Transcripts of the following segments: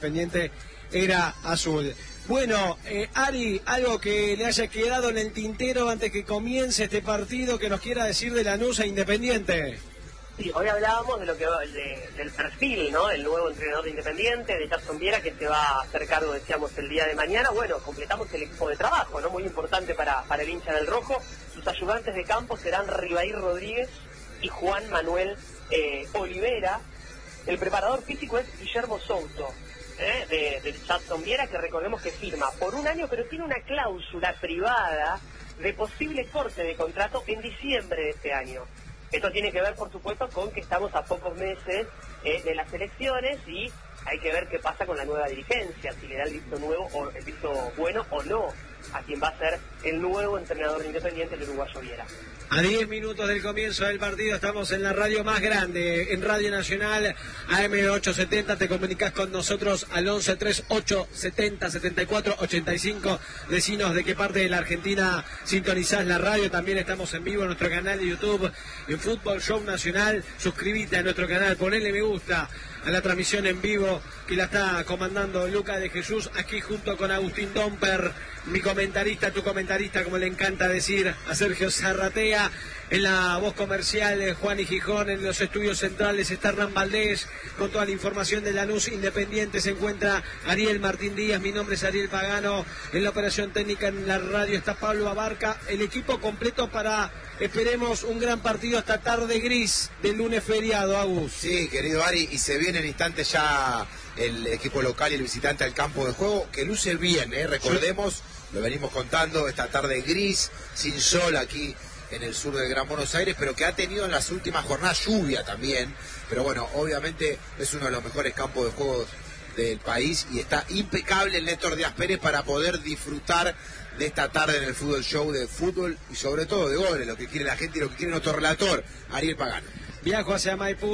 Independiente era azul. Bueno, Ari, algo que le haya quedado en el tintero antes que comience este partido que nos quiera decir de Lanús a Independiente. Sí, hoy hablábamos de lo que del perfil, ¿no? El nuevo entrenador de Independiente, de Jackson Viera, que se va a hacer cargo, decíamos, el día de mañana. Bueno, completamos el equipo de trabajo, ¿no? Muy importante para el hincha del rojo. Sus ayudantes de campo serán Ribaí Rodríguez y Juan Manuel Olivera. El preparador físico es Guillermo Souto, de Jackson Viera, que recordemos que firma por un año, pero tiene una cláusula privada de posible corte de contrato en diciembre de este año. Esto tiene que ver, por supuesto, con que estamos a pocos meses de las elecciones y hay que ver qué pasa con la nueva dirigencia, si le da el visto nuevo o el visto bueno o no a quien va a ser el nuevo entrenador de Independiente, el uruguayo Viera. A 10 minutos del comienzo del partido estamos en la radio más grande, en Radio Nacional, AM870. Te comunicas con nosotros al 11 38 70 74 85. Decinos de qué parte de la Argentina sintonizás la radio. También estamos en vivo en nuestro canal de YouTube, en Fútbol Show Nacional. Suscríbete a nuestro canal, ponele me gusta a la transmisión en vivo que la está comandando Luca de Jesús, aquí junto con Agustín Domper, mi comentarista, tu comentarista, como le encanta decir a Sergio Zarratea. En la voz comercial, Juan y Gijón. En los estudios centrales está Hernán Valdés con toda la información de Lanús Independiente. Se encuentra Ariel Martín Díaz, mi nombre es Ariel Pagano. En la operación técnica en la radio está Pablo Abarca. El equipo completo para, esperemos, un gran partido esta tarde gris del lunes feriado, Agus. Sí, querido Ari, y se viene en instantes ya el equipo local y el visitante al campo de juego, que luce bien, recordemos, lo venimos contando, esta tarde gris, sin sol aquí en el sur del Gran Buenos Aires, pero que ha tenido en las últimas jornadas lluvia también, pero bueno, obviamente es uno de los mejores campos de juego del país y está impecable el Néstor Díaz Pérez para poder disfrutar de esta tarde en el Fútbol Show, de fútbol y sobre todo de goles, lo que quiere la gente y lo que quiere nuestro relator, Ariel Pagano. Viajo hacia Maipú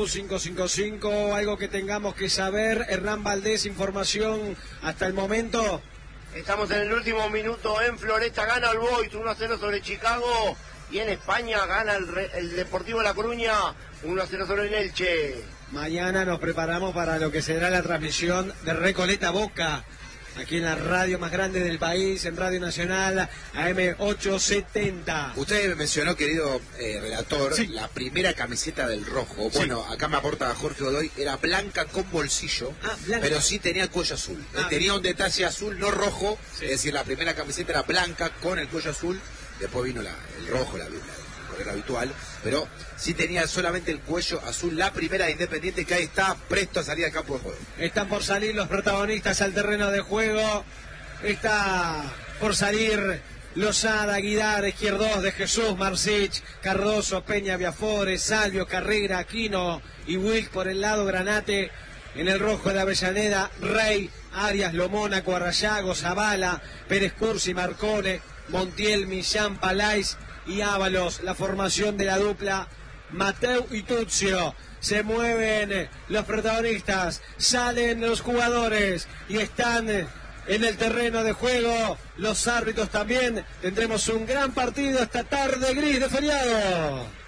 555, algo que tengamos que saber. Hernán Valdés, información hasta el momento. Estamos en el último minuto en Floresta, gana el Boys 1-0 sobre Chicago. Y en España gana el Deportivo La Coruña 1-0 sobre el Elche. Mañana nos preparamos para lo que será la transmisión de Recoleta Boca, aquí en la radio más grande del país, en Radio Nacional, AM870. Usted mencionó, querido relator, sí, la primera camiseta del rojo. Sí. Bueno, acá me aporta Jorge Godoy, era blanca con bolsillo, pero sí tenía cuello azul. Tenía un detalle azul, no rojo, sí. Es decir, la primera camiseta era blanca con el cuello azul. Después vino el rojo, la color habitual, pero sí tenía solamente el cuello azul, la primera de Independiente, que ahí está presto a salir al campo de juego. Están por salir los protagonistas al terreno de juego, está por salir Lozada, Guidar, Izquierdos, de Jesús, Marcich, Cardoso, Peña, Viafores, Salvio, Carrera, Aquino y Wilk por el lado Granate. En el rojo de Avellaneda, Rey, Arias, Lomónaco, Arrayago, Zavala, Pérez Cursi, Marcone, Montiel, Millán, Palais y Ábalos. La formación de la dupla Mateu y Tuccio. Se mueven los protagonistas, salen los jugadores y están en el terreno de juego los árbitros también. Tendremos un gran partido esta tarde gris de feriado.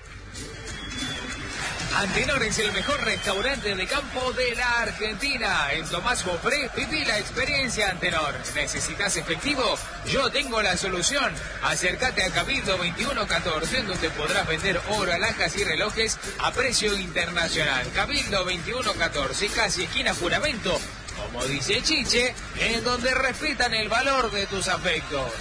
Antenor es el mejor restaurante de campo de la Argentina. En Tomás Bopré, viví la experiencia Antenor. ¿Necesitas efectivo? Yo tengo la solución. Acércate a Cabildo 2114, donde podrás vender oro, alhajas y relojes a precio internacional. Cabildo 2114, casi esquina Juramento. Como dice Chiche, en donde respetan el valor de tus afectos.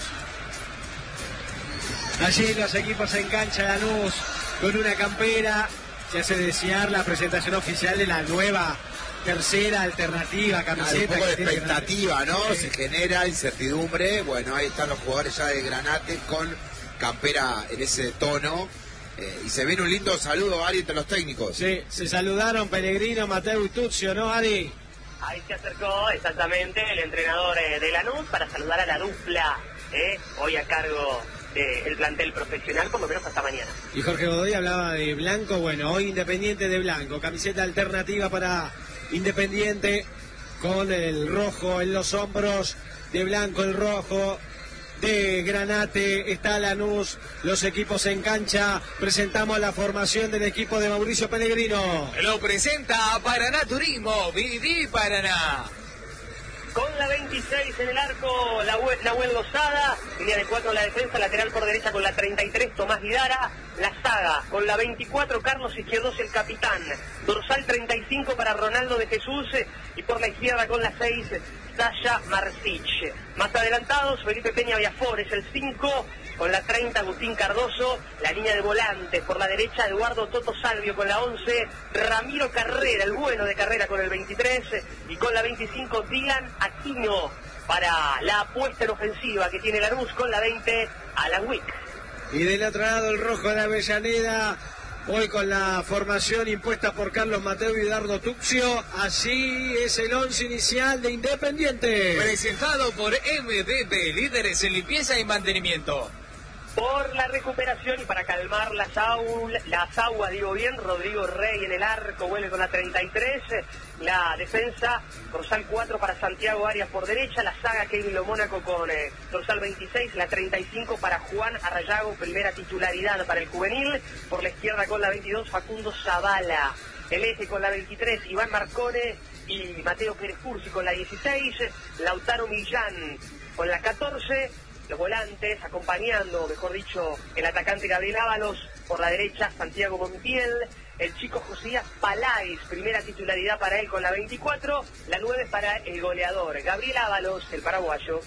Allí los equipos en cancha Lanús con una campera. Se hace desear la presentación oficial de la nueva tercera alternativa camiseta. Un poco de expectativa, ¿no? Sí. Se genera incertidumbre. Bueno, ahí están los jugadores ya de Granate con campera en ese tono. Y se viene un lindo saludo, Ari, entre los técnicos. Sí, se saludaron Pellegrino, Mateu y Tuccio, ¿no, Ari? Ahí se acercó exactamente el entrenador de Lanús para saludar a la dupla, hoy a cargo del plantel profesional, por lo menos hasta mañana. Y Jorge Godoy hablaba de blanco. Bueno, hoy Independiente de blanco, camiseta alternativa para Independiente con el rojo en los hombros, de blanco el rojo de Granate. Está Lanús, los equipos en cancha. Presentamos la formación del equipo de Mauricio Pellegrino. Lo presenta Paraná Turismo, viví Paraná. 26 en el arco, Nahuel Lozada, línea de 4 en la defensa, lateral por derecha con la 33, Tomás Guidara, la saga con la 24, Carlos Izquierdos, el capitán, dorsal 35 para Ronaldo de Jesús, y por la izquierda con la 6, Sasha Marcich. Más adelantados, Felipe Peña Viafores, el 5, con la 30, Agustín Cardoso, la línea de volantes, por la derecha, Eduardo Toto Salvio con la 11, Ramiro Carrera, el bueno de Carrera con el 23, y con la 25, Dylan Aquino, para la apuesta en ofensiva que tiene Lanús, con la 20, Alan Wick. Y del otro lado el rojo de Avellaneda, hoy con la formación impuesta por Carlos Mateo y Dardo Tuccio. Así es el 11 inicial de Independiente. Presentado por MDB, líderes en limpieza y mantenimiento. Por la recuperación y para calmar las aguas, digo bien, Rodrigo Rey en el arco, vuelve con la 33, la defensa, dorsal 4 para Santiago Arias por derecha, la saga Kevin Lo Mónaco con dorsal 26, la 35 para Juan Arrayago, primera titularidad para el juvenil, por la izquierda con la 22, Facundo Zavala, el eje con la 23, Iván Marcone y Mateo Pérez Cursi con la 16, Lautaro Millán con la 14, los volantes acompañando, mejor dicho, el atacante Gabriel Ábalos, por la derecha Santiago Montiel, el chico Josías Palais, primera titularidad para él con la 24, la 9 para el goleador Gabriel Ábalos, el paraguayo.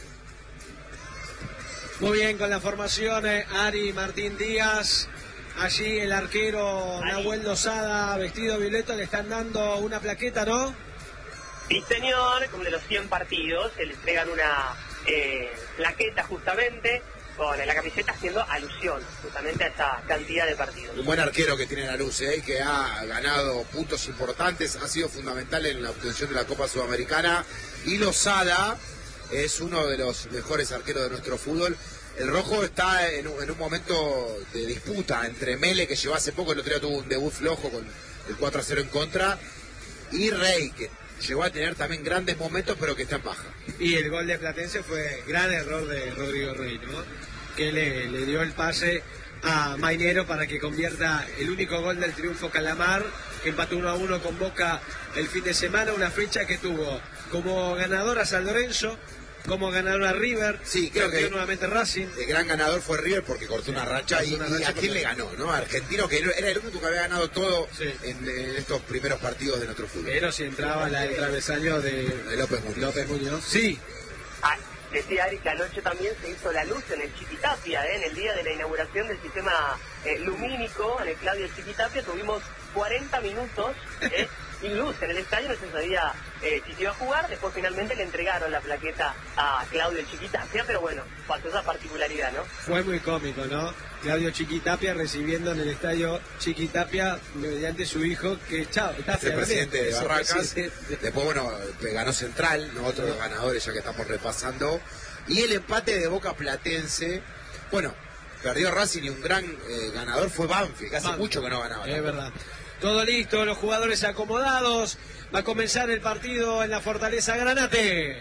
Muy bien con la formación, Ari Martín Díaz, allí el arquero Nahuel Lozada, vestido violeta, le están dando una plaqueta, ¿no? Sí, señor, como de los 100 partidos, se le entregan una plaqueta justamente con la camiseta haciendo alusión justamente a esa cantidad de partidos. Un buen arquero que tiene Lanús, que ha ganado puntos importantes, ha sido fundamental en la obtención de la Copa Sudamericana, y Lozada es uno de los mejores arqueros de nuestro fútbol. El rojo está en un momento de disputa entre Mele, que llegó hace poco, el otro día tuvo un debut flojo con el 4-0 en contra, y Rey, que llegó a tener también grandes momentos, pero que está en baja. Y el gol de Platense fue gran error de Rodrigo Rey, ¿no? Que le dio el pase a Mainero para que convierta el único gol del triunfo Calamar, que empató 1-1 con Boca el fin de semana, una fecha que tuvo como ganador a San Lorenzo, como ganador a River, sí, creo que nuevamente Racing. El gran ganador fue River porque cortó una racha, y a quién le ganó, ¿no? Argentino, que era el único que había ganado todo, sí, en estos primeros partidos de nuestro fútbol. Pero si entraba el travesaño de López Muñoz. Sí. Decía Ari que anoche también se hizo la luz en el Chiquitapia, en el día de la inauguración del sistema lumínico, en el Claudio Chiquitapia, tuvimos 40 minutos sin luz en el estadio, no se sabía si se iba a jugar, después finalmente le entregaron la plaqueta a Claudio Chiquitapia, pero bueno, pasó esa particularidad, ¿no? Fue muy cómico, ¿no? Claudio Chiquitapia recibiendo en el estadio Chiquitapia mediante su hijo, que es el presidente de Barracas. Después, bueno, ganó Central, ¿no? Otro de los ganadores, ya que estamos repasando. Y el empate de Boca Platense, bueno, perdió Racing, y un gran ganador fue Banfield, que hace mucho que no ganaba. Es verdad. Todo listo, los jugadores acomodados. Va a comenzar el partido en la Fortaleza Granate.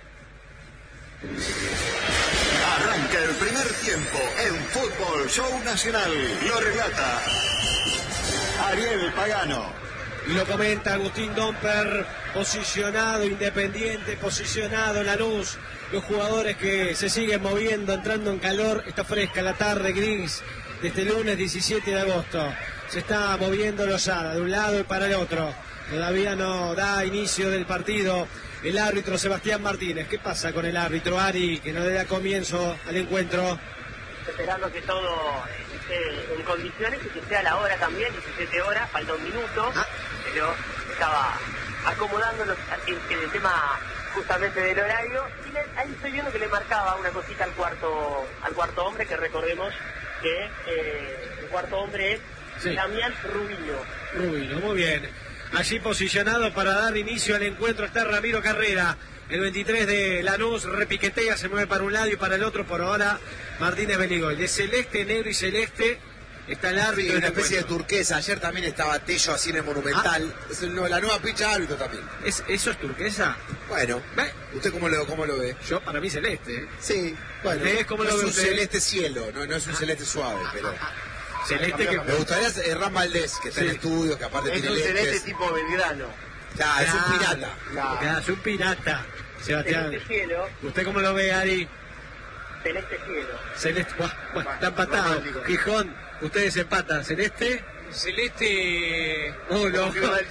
Arranca el primer tiempo en Fútbol Show Nacional. Lo relata Ariel Pagano. Y lo comenta Agustín Domper, posicionado Independiente, posicionado Lanús. Los jugadores que se siguen moviendo, entrando en calor. Está fresca la tarde gris de este lunes 17 de agosto. Se está moviendo Lozada de un lado y para el otro. Todavía no da inicio del partido el árbitro Sebastián Martínez. ¿Qué pasa con el árbitro, Ari, que no le da comienzo al encuentro? Esperando que todo esté en condiciones y que sea la hora también, 17 horas, falta un minuto, pero estaba acomodando el tema justamente del horario, y ahí estoy viendo que le marcaba una cosita al cuarto hombre, que recordemos que el cuarto hombre es Damián Rubino, muy bien. Allí posicionado para dar inicio al encuentro está Ramiro Carrera, el 23 de Lanús, repiquetea, se mueve para un lado y para el otro. Por ahora Martínez Benigol, de celeste, negro y celeste está el árbitro. Sí, una especie de turquesa. Ayer también estaba Tello así en el Monumental. Es la nueva picha de árbitro también. ¿Eso es turquesa? Bueno, ¿usted cómo lo ve? Yo, para mí, celeste. Sí, bueno, ¿cómo lo ve es un usted? celeste cielo, no es un celeste suave, pero... Celeste que... Me gustaría Ram Valdés, que está en estudios, que aparte es tiene un lentes. celeste tipo Belgrano. Claro, es un pirata. Claro, es un pirata. Sebastián. Celeste cielo. ¿Usted cómo lo ve, Ari? Celeste cielo. Celeste, bueno, está empatado. Gijón, ustedes empatan. ¿Celeste? Celeste... No.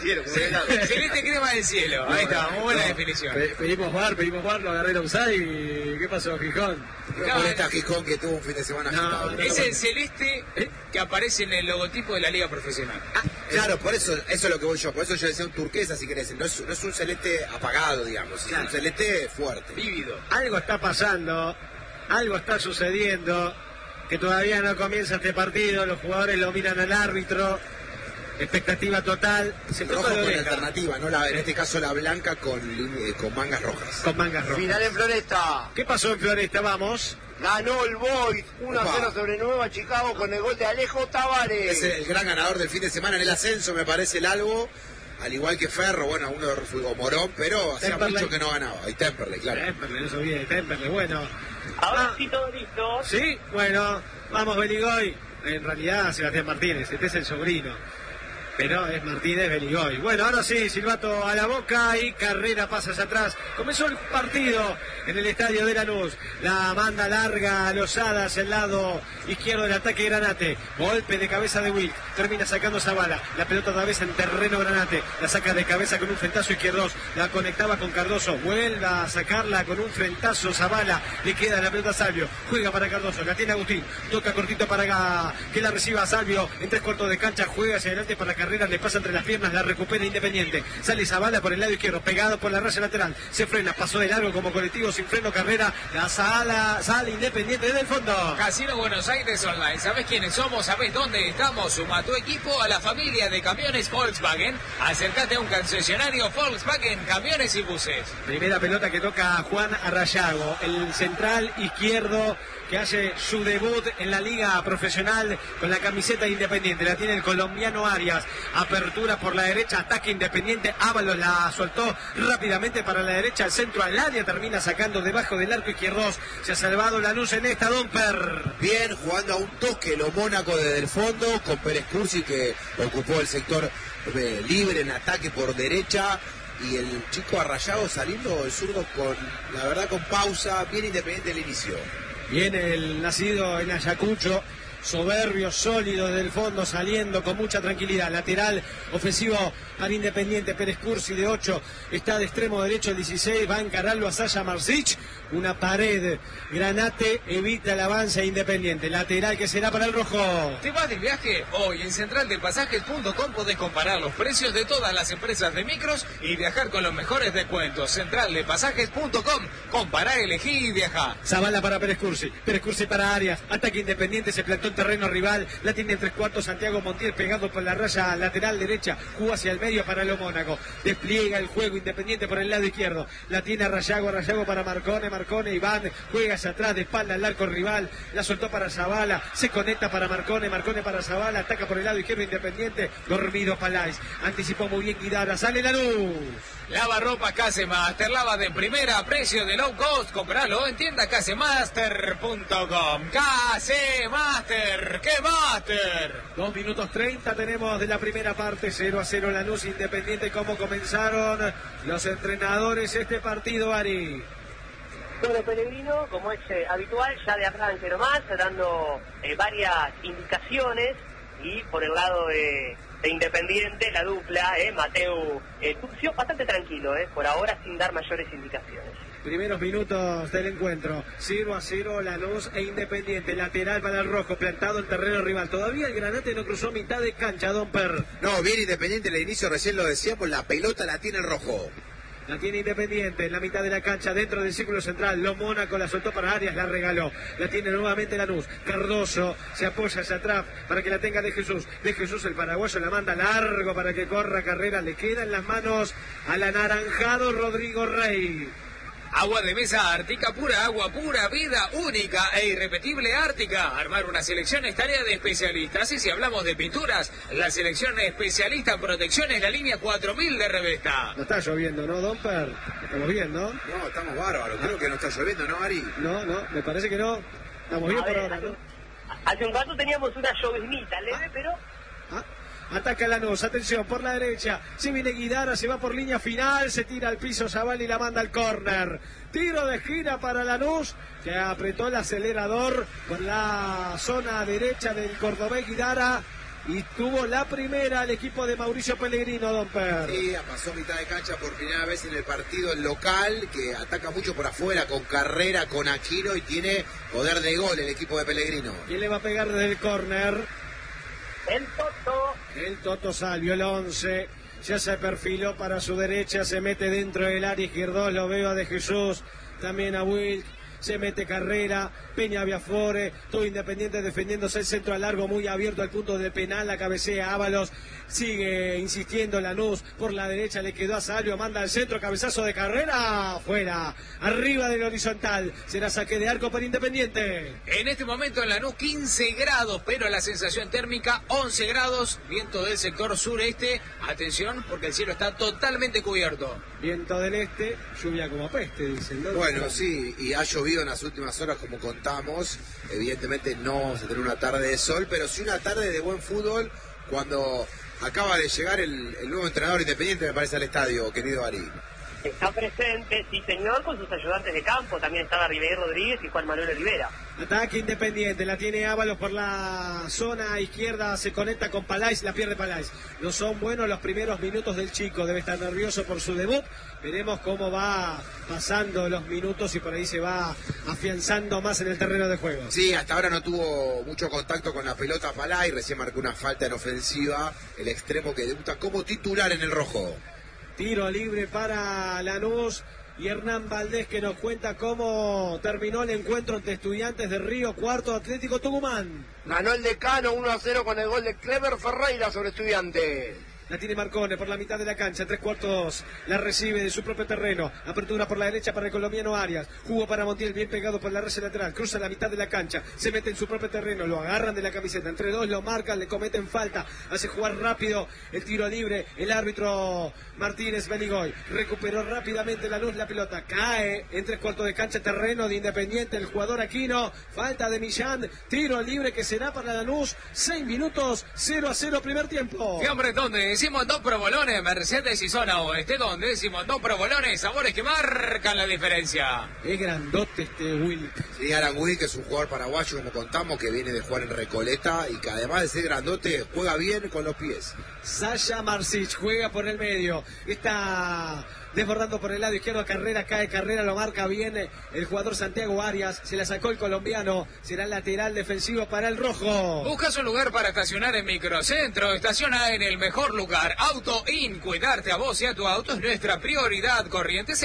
Celeste crema del cielo. Ahí está, muy buena definición. Pedimos bar, lo agarré el offside y ¿qué pasó, Gijón? Por esta Gijón que tuvo un fin de semana agitado. Es el celeste que aparece en el logotipo de la liga profesional. Claro, por eso es lo que voy yo. Por eso yo decía un turquesa, si querés. No es un celeste apagado, digamos. Claro. Es un celeste fuerte. Vívido. Algo está pasando, algo está sucediendo, que todavía no comienza este partido, los jugadores lo miran al árbitro, expectativa total, se Roja toca de con oreja. alternativa, ¿no? En este caso la blanca con mangas rojas. Con mangas rojas. Final en Floresta. ¿Qué pasó en Floresta? Vamos. Ganó el Boys 1-0 sobre Nueva Chicago con el gol de Alejo Tavares. Es el gran ganador del fin de semana en el ascenso, me parece el algo. Al igual que Ferro, bueno, uno o Morón, pero hacía Temperley. mucho que no ganaba. Y Temperley, claro. Temperley, eso viene, Temperley, bueno. Ahora sí, todo listo. Sí, bueno, vamos Beligoy. En realidad Sebastián Martínez, este es el sobrino. Pero es Martínez Beligoy. Bueno, ahora sí, silbato a la boca y Carrera pasa hacia atrás. Comenzó el partido en el estadio de Lanús. La manda larga a Lozada hacia el lado izquierdo del ataque Granate. Golpe de cabeza de Wilk. Termina sacando Zavala. La pelota otra vez en terreno Granate. La saca de cabeza con un frentazo izquierdo. La conectaba con Cardoso. Vuelve a sacarla con un frentazo Zavala. Le queda la pelota a Salvio. Juega para Cardoso. La tiene Agustín. Toca cortito para que la reciba Salvio. En 3/4 de cancha. Juega hacia adelante para Carrera, le pasa entre las piernas, la recupera Independiente. Sale Zavala por el lado izquierdo, pegado por la raya lateral. Se frena, pasó de largo como colectivo sin freno Carrera. La sale Independiente desde el fondo. Casino Buenos Aires Online. ¿Sabés quiénes somos? ¿Sabés dónde estamos? Suma tu equipo a la familia de camiones Volkswagen. Acércate a un concesionario Volkswagen, camiones y buses. Primera pelota que toca Juan Arrayago, el central izquierdo que hace su debut en la liga profesional con la camiseta de Independiente. La tiene el colombiano Arias. Apertura por la derecha, ataque Independiente. Ábalos la soltó rápidamente para la derecha, al centro al área. Termina sacando debajo del arco izquierdo. Se ha salvado Lanús en esta, Domper. Bien, jugando a un toque lo Mónaco desde el fondo, con Pérez Cursi que ocupó el sector libre en ataque por derecha. Y el chico Arrayago saliendo el zurdo con, la verdad, con pausa, bien Independiente el inicio. Viene el nacido en Ayacucho, soberbio, sólido desde el fondo, saliendo con mucha tranquilidad. Lateral ofensivo para Independiente, Pérez Cursi de 8, está de extremo derecho el 16, va a encararlo a Sasha Marsic, una pared, Granate evita el avance Independiente, lateral que será para el rojo. ¿Te vas de viaje? Hoy en centraldepasajes.com podés comparar los precios de todas las empresas de micros y viajar con los mejores descuentos. Centraldepasajes.com, comparar, elegí y viajar. Zavala para Pérez Cursi para Arias, ataque Independiente, se plantó en terreno rival, la tiene en 3/4 Santiago Montiel pegado por la raya lateral derecha, juega hacia el medio para lo Mónaco, despliega el juego Independiente por el lado izquierdo, la tiene Arrayago para Marcone, Iván juega hacia atrás de espalda al arco rival, la soltó para Zavala, se conecta para Marcone para Zavala, ataca por el lado izquierdo Independiente, dormido Palais, anticipó muy bien Guidara, sale la luz. Lava ropa Casemaster, lava de primera, precio de low cost, compralo en tienda casemaster.com. Casemaster, ¡qué master! 2 minutos 30 tenemos de la primera parte, 0-0 Lanús Independiente. ¿Cómo comenzaron los entrenadores este partido, Ari? Bueno, Pellegrino, como es habitual, ya de arranque nomás, dando varias indicaciones, y por el lado de Independiente, la dupla, Mateu Tuccio, bastante tranquilo, por ahora sin dar mayores indicaciones. Primeros minutos del encuentro, 0-0 Lanús e Independiente, lateral para el rojo, plantado en terreno rival. Todavía el Granate no cruzó mitad de cancha, Domper. No, bien Independiente el inicio, recién lo decíamos, la pelota la tiene el rojo. La tiene Independiente en la mitad de la cancha, dentro del círculo central. Lo Mónaco la soltó para Arias, la regaló. La tiene nuevamente Lanús. Cardoso se apoya hacia atrás para que la tenga De Jesús. De Jesús, el paraguayo, la manda largo para que corra Carrera. Le queda en las manos al anaranjado Rodrigo Rey. Agua de mesa Ártica pura, agua pura, vida única e irrepetible Ártica. Armar una selección es tarea de especialistas. Y si hablamos de pinturas, la selección especialista en protección es la línea 4000 de Revesta. No está lloviendo, ¿no, Domper? Estamos bien, ¿no? No, estamos bárbaros. Creo que no está lloviendo, ¿no, Ari? No, me parece que no. Estamos bien por ahora, ¿no? Hace un rato teníamos una llovinita leve, pero... Ataca Lanús, atención, por la derecha. Se viene Guidara, se va por línea final. Se tira al piso Zavala y la manda al córner. Tiro de esquina para Lanús, que apretó el acelerador por la zona derecha del cordobés Guidara. Y tuvo la primera el equipo de Mauricio Pellegrino, don Per. Sí, pasó mitad de cancha por primera vez en el partido el local, que ataca mucho por afuera, con Carrera, con Aquino, y tiene poder de gol el equipo de Pellegrino. ¿Quién le va a pegar desde el córner? El Toto. El Toto Salvio, el 11. Ya se perfiló para su derecha, se mete dentro del área izquierdo, lo veo a De Jesús, también a Wilk. Se mete Carrera, Peña Biafore, todo Independiente defendiéndose el centro a largo, muy abierto al punto de penal, la cabecea Ábalos, sigue insistiendo Lanús, por la derecha le quedó a Salvio, manda al centro, cabezazo de Carrera, fuera, arriba del horizontal, será saque de arco para Independiente. En este momento en Lanús 15 grados, pero la sensación térmica 11 grados, viento del sector sureste, atención porque el cielo está totalmente cubierto. Viento del este, lluvia como peste, dicen, ¿no? Bueno, sí, y ha llovido en las últimas horas como contamos, evidentemente no vamos a tener una tarde de sol, pero sí una tarde de buen fútbol cuando acaba de llegar el nuevo entrenador Independiente, me parece, al estadio, querido Ari. Está presente, sí señor, con sus ayudantes de campo, también estaba Ribeir Rodríguez y Juan Manuel Olivera. Ataque Independiente, la tiene Ábalos por la zona izquierda, se conecta con Palais, la pierde Palais. No son buenos los primeros minutos del chico, debe estar nervioso por su debut. Veremos cómo va pasando los minutos y por ahí se va afianzando más en el terreno de juego. Sí, hasta ahora no tuvo mucho contacto con la pelota Palais, recién marcó una falta en ofensiva, el extremo que debuta como titular en el rojo. Tiro libre para Lanús y Hernán Valdés, que nos cuenta cómo terminó el encuentro entre Estudiantes de Río Cuarto, Atlético Tucumán. Ganó el Decano 1-0 con el gol de Clever Ferreira sobre Estudiantes. La tiene Marcone por la mitad de la cancha, 3/4, la recibe de su propio terreno, apertura por la derecha para el colombiano Arias, jugó para Montiel, bien pegado por la red lateral, cruza la mitad de la cancha, se mete en su propio terreno, lo agarran de la camiseta, entre dos lo marcan, le cometen falta, hace jugar rápido el tiro libre, el árbitro Martínez Benigoy, recuperó rápidamente Lanús la pelota, cae en 3/4 de cancha, terreno de Independiente, el jugador Aquino, falta de Millán, tiro libre que será para Lanús, 6 minutos, 0-0 primer tiempo. ¿Qué hombre, dónde? Decimos dos provolones, Mercedes y zona oeste, donde decimos dos provolones, sabores que marcan la diferencia. Es grandote este Will. Sí, Alan Will, que es un jugador paraguayo, como contamos, que viene de jugar en Recoleta y que además de ser grandote, juega bien con los pies. Sasha Marsic juega por el medio, está desbordando por el lado izquierdo, Carrera, cae Carrera, lo marca bien el jugador Santiago Arias, se la sacó el colombiano, será lateral defensivo para el rojo. ¿Buscas un lugar para estacionar en Microcentro? Estaciona en el mejor lugar, Auto In. Cuidarte a vos y a tu auto es nuestra prioridad. Corriente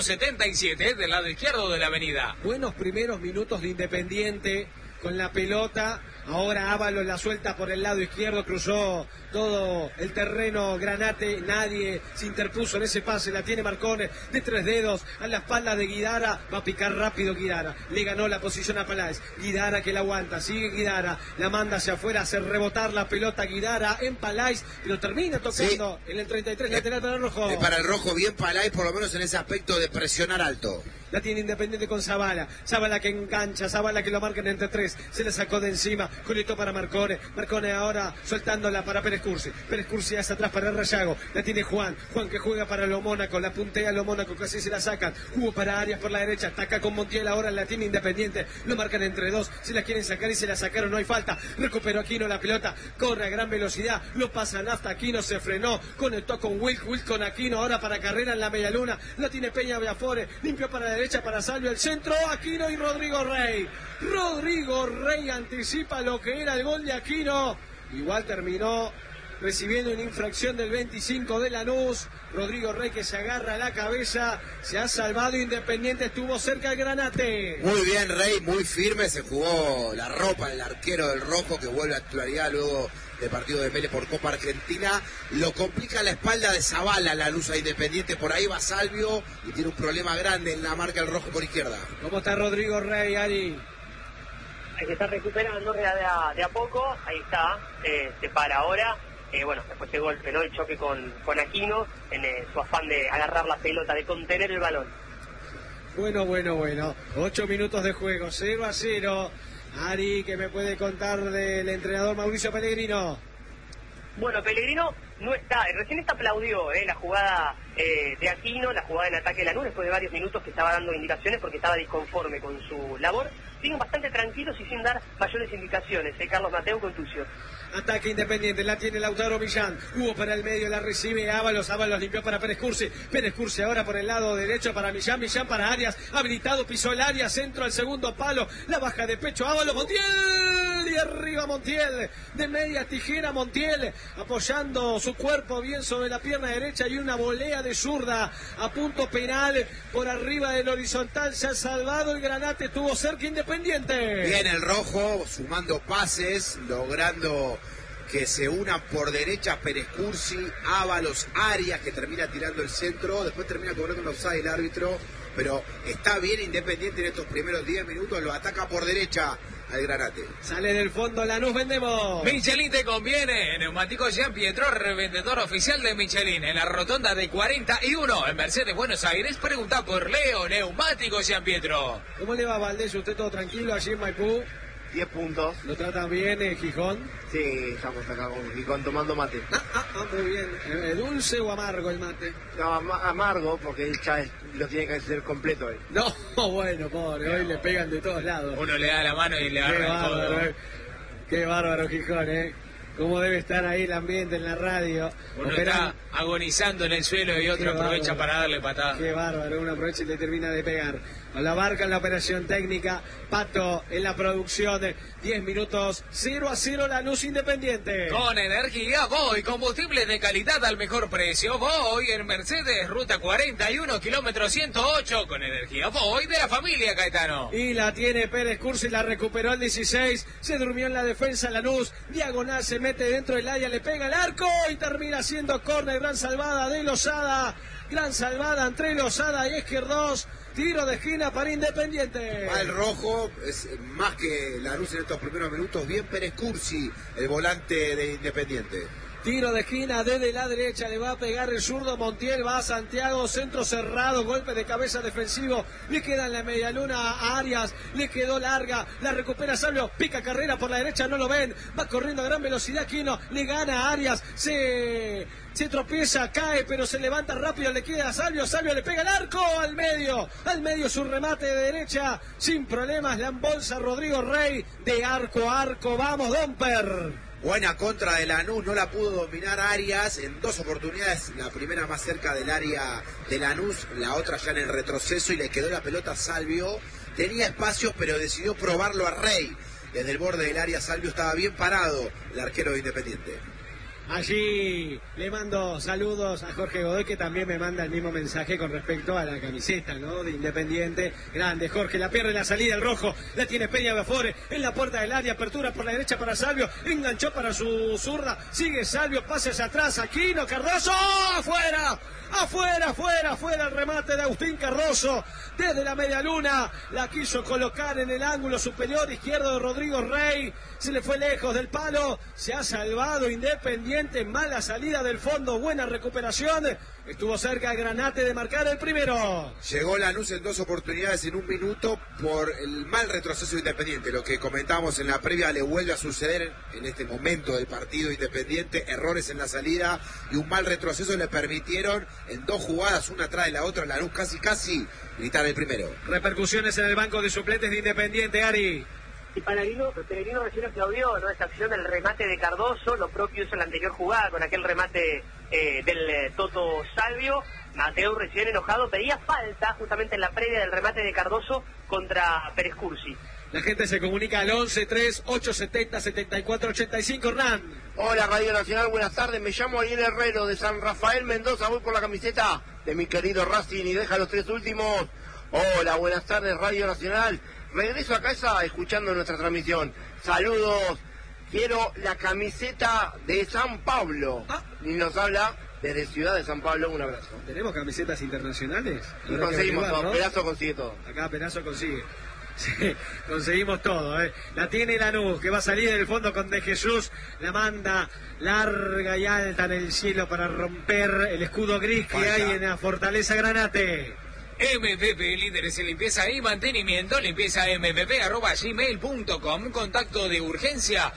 677 del lado izquierdo de la avenida. Buenos primeros minutos de Independiente con la pelota. Ahora Ábalos la suelta por el lado izquierdo, cruzó todo el terreno Granate, nadie se interpuso en ese pase, la tiene Marcone de 3 dedos a la espalda de Guidara, va a picar rápido Guidara, le ganó la posición a Palais, Guidara que la aguanta, sigue Guidara, la manda hacia afuera, hace rebotar la pelota Guidara en Palais, pero termina tocando en el 33, lateral para el rojo. Para el rojo bien Palais, por lo menos en ese aspecto de presionar alto. La tiene Independiente con Zavala, Zavala que engancha, Zavala que lo marcan entre 3, se le sacó de encima, conectó para Marcone, Marcone ahora soltándola para Pérez Cursi, Pérez Cursi hacia atrás para Rayago, la tiene Juan que juega para Lo Mónaco, la puntea Lo Mónaco, casi se la sacan, jugó para Arias por la derecha, ataca con Montiel, ahora la tiene Independiente, lo marcan entre 2, se la quieren sacar y se la sacaron, no hay falta, recuperó Aquino la pelota, corre a gran velocidad, lo pasa Nafta, Aquino se frenó, conectó con Wilk con Aquino, ahora para Carrera en la media luna, la tiene Peña Biafore, limpió para la derecha para Salvio, el centro, Aquino y Rodrigo Rey. Rodrigo Rey anticipa lo que era el gol de Aquino. Igual terminó recibiendo una infracción del 25 de Lanús. Rodrigo Rey que se agarra a la cabeza. Se ha salvado Independiente, estuvo cerca del Granate. Muy bien Rey, muy firme. Se jugó la ropa del arquero del rojo que vuelve a titularidad luego del partido de Vélez por Copa Argentina. Lo complica la espalda de Zavala, la luz a Independiente. Por ahí va Salvio y tiene un problema grande en la marca del rojo por izquierda. ¿Cómo está Rodrigo Rey, Ari? Hay que estar recuperando de a poco. Ahí está, se para ahora. Bueno, después de golpe, ¿no? El choque con Aquino en su afán de agarrar la pelota, de contener el balón. Bueno. 8 minutos de juego, 0-0. Ari, ¿qué me puede contar del entrenador Mauricio Pellegrino? Bueno, Pellegrino no está, recién aplaudió la jugada de Aquino, la jugada en ataque de Lanús, después de varios minutos que estaba dando indicaciones porque estaba disconforme con su labor. Siguen bastante tranquilos y sin dar mayores indicaciones, Carlos Mateo con Tucio. Ataque Independiente, la tiene Lautaro Millán. Hugo para el medio, la recibe Ábalos. Ábalos limpió para Pérez Cursi. Pérez Cursi ahora por el lado derecho para Millán. Millán para Arias. Habilitado, pisó el área. Centro al segundo palo. La baja de pecho Ábalos. Montiel. Y arriba Montiel. De media tijera Montiel. Apoyando su cuerpo bien sobre la pierna derecha. Y una volea de zurda a punto penal. Por arriba del horizontal. Se ha salvado el Granate. Estuvo cerca Independiente. Bien el rojo. Sumando pases. Logrando que se una por derecha Pérez Cursi, Ábalos, Arias, que termina tirando el centro, después termina cobrando un offside el árbitro, pero está bien Independiente en estos primeros 10 minutos, lo ataca por derecha al Granate. Sale del fondo Lanús, vendemos. Michelin te conviene. Neumáticos Jean Pietro, revendedor oficial de Michelin. En la rotonda de 41, en Mercedes, Buenos Aires. Pregunta por Leo, Neumáticos Jean Pietro. ¿Cómo le va, Valdés? ¿Usted todo tranquilo allí en Maipú? 10 puntos. ¿Lo tratan bien en Gijón? Sí, estamos acá con Gijón tomando mate. Muy bien. ¿Dulce o amargo el mate? No, amargo, porque él ya lo tiene que hacer completo hoy. No, bueno, pobre, hoy le pegan de todos lados. Uno le da la mano y le Qué agarra el bárbaro, codo. Qué bárbaro Gijón, Cómo debe estar ahí el ambiente en la radio. Uno está agonizando en el suelo y otro aprovecha para darle patada. Qué bárbaro, uno aprovecha y le termina de pegar. La Barca en la operación técnica, Pato en la producción, 10 minutos, 0-0 Lanús Independiente. Con energía Voy, combustibles de calidad al mejor precio. Voy en Mercedes, ruta 41, kilómetro 108, con energía Voy de la familia Caetano. Y la tiene Pérez Cursi, la recuperó el 16, se durmió en la defensa Lanús, diagonal se mete dentro del área, le pega el arco y termina haciendo córner, gran salvada de Lozada, gran salvada entre Lozada y Esquerdós. Tiro de esquina para Independiente. Va el rojo, es más que Lanús en estos primeros minutos. Bien Pérez Cursi, el volante de Independiente. Tiro de esquina desde la derecha, le va a pegar el zurdo Montiel, va a Santiago, centro cerrado, golpe de cabeza defensivo, le queda en la medialuna a Arias, le quedó larga, la recupera Salvio, pica carrera por la derecha, no lo ven, va corriendo a gran velocidad Quino, le gana a Arias, se tropieza, cae, pero se levanta rápido, le queda a Salvio, Salvio le pega el arco al medio su remate de derecha, sin problemas, la embolsa Rodrigo Rey, de arco a arco, vamos Domper. Buena contra de Lanús, no la pudo dominar Arias en dos oportunidades, la primera más cerca del área de Lanús, la otra ya en el retroceso y le quedó la pelota a Salvio. Tenía espacios pero decidió probarlo a Rey. Desde el borde del área Salvio estaba bien parado, el arquero de Independiente. Allí le mando saludos a Jorge Godoy, que también me manda el mismo mensaje con respecto a la camiseta, ¿no? De Independiente. Grande Jorge, la pierde la salida, el rojo, la tiene Peña Bafore en la puerta del área, apertura por la derecha para Salvio, enganchó para su zurda, sigue Salvio, pases atrás, Aquino, Cardoso, afuera. Afuera el remate de Agustín Cardoso desde la media luna, la quiso colocar en el ángulo superior izquierdo de Rodrigo Rey, se le fue lejos del palo, se ha salvado Independiente, mala salida del fondo, buena recuperación, estuvo cerca el Granate de marcar el primero. Llegó Lanús en dos oportunidades en un minuto por el mal retroceso de Independiente, lo que comentamos en la previa le vuelve a suceder en este momento del partido Independiente, errores en la salida y un mal retroceso le permitieron en dos jugadas, una atrás de la otra, Lanús casi gritar el primero. Repercusiones en el banco de suplentes de Independiente, Ari. Y Pellegrino recién aplaudió, ¿no?, esta acción del remate de Cardoso, lo propio hizo en la anterior jugada con aquel remate del Toto Salvio. Mateo recién enojado pedía falta justamente en la previa del remate de Cardoso contra Pérez Cursi. La gente se comunica al 11-3-870-7485, Hernán. Hola Radio Nacional, buenas tardes, me llamo Ariel Herrero de San Rafael Mendoza, voy por la camiseta de mi querido Racing y deja los tres últimos. Hola, buenas tardes Radio Nacional, regreso a casa escuchando nuestra transmisión. Saludos, quiero la camiseta de San Pablo. Y nos habla desde Ciudad de San Pablo, un abrazo. ¿Tenemos camisetas internacionales? Y conseguimos todo, ¿no? Perazo consigue todo. Acá Perazo consigue. Sí, conseguimos todo, La tiene Lanús, que va a salir del fondo con De Jesús, la manda larga y alta en el cielo para romper el escudo gris que hay en la Fortaleza Granate. MVP, líderes en limpieza y mantenimiento, limpiezamvp@gmail.com, contacto de urgencia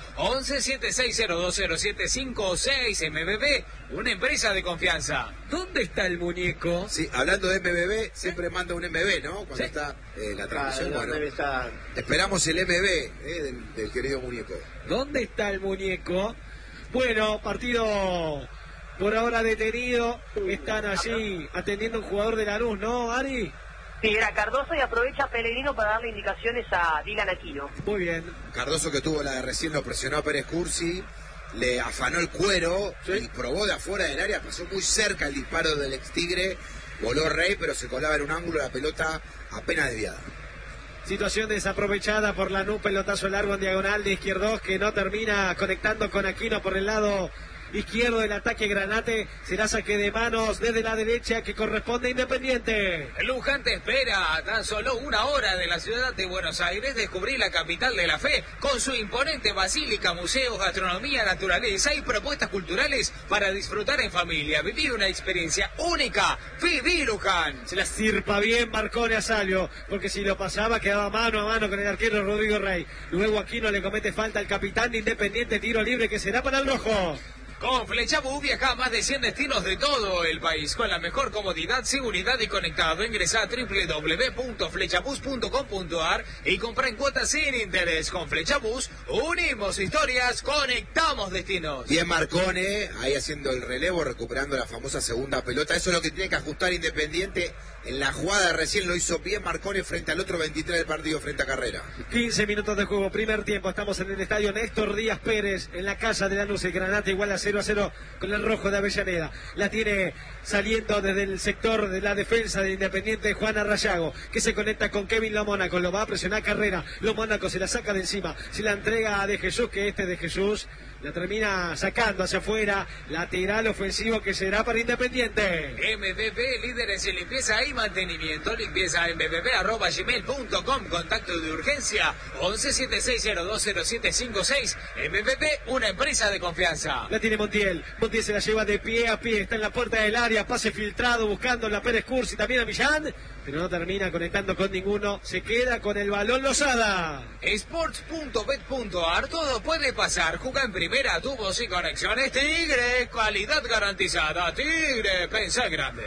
1176020756. MVP, una empresa de confianza. ¿Dónde está el muñeco? Sí, hablando de MBB, siempre manda un MB, ¿no? Cuando está la transmisión. Bueno, esperamos el MB del querido muñeco. ¿Dónde está el muñeco? Bueno, partido por ahora detenido. Están allí atendiendo un jugador de Lanús, ¿no, Ari? Sí, era Cardoso y aprovecha Pellegrino para darle indicaciones a Dylan Aquino. Muy bien. Cardoso, que tuvo la de recién, lo presionó a Pérez Cursi, le afanó el cuero y probó de afuera del área, pasó muy cerca el disparo del ex Tigre, voló Rey, pero se colaba en un ángulo, la pelota apenas desviada. Situación desaprovechada por Lanús, pelotazo largo en diagonal de Izquierdos, que no termina conectando con Aquino por el lado izquierdo del ataque Granate. Será saque de manos desde la derecha que corresponde a Independiente. Luján te espera a tan solo una hora de la ciudad de Buenos Aires. Descubrí la capital de la fe con su imponente basílica, museos, gastronomía, naturaleza y propuestas culturales para disfrutar en familia. Vivir una experiencia única. Viví Luján. Se la sirpa bien Marcone a Salvio, porque si lo pasaba quedaba mano a mano con el arquero Rodrigo Rey. Luego Aquino le comete falta al capitán de Independiente, tiro libre que será para el rojo. Con Flechabús viaja a más de 100 destinos de todo el país con la mejor comodidad, seguridad y conectado. Ingresa a www.flechabus.com.ar y compra en cuotas sin interés. Con Flechabús unimos historias, conectamos destinos. Bien Marcone, ahí haciendo el relevo, recuperando la famosa segunda pelota. Eso es lo que tiene que ajustar Independiente. En la jugada recién lo hizo bien Marcone frente al otro 23 del partido, frente a Carrera. 15 minutos de juego, primer tiempo. Estamos en el estadio Néstor Díaz Pérez, en la casa de Lanús. El Granate igual a 0-0 con el rojo de Avellaneda. La tiene saliendo desde el sector de la defensa de Independiente Juana Rayago, que se conecta con Kevin Lomónaco. Lo va a presionar Carrera. Lomónaco se la saca de encima. Se la entrega a De Jesús, que De Jesús la termina sacando hacia afuera. Lateral ofensivo que será para Independiente. MVP, líderes en limpieza y mantenimiento. limpiezamvp@gmail.com, contacto de urgencia 1176020756. MVP, una empresa de confianza. La tiene Montiel. Montiel se la lleva de pie a pie. Está en la puerta del área. Pase filtrado buscando a Pérez Cursi, también a Millán, pero no termina conectando con ninguno. Se queda con el balón Lozada. Sports.bet.ar, todo puede pasar. Juega en primera, tubos y conexiones. Tigre, calidad garantizada. Tigre, pensá grande.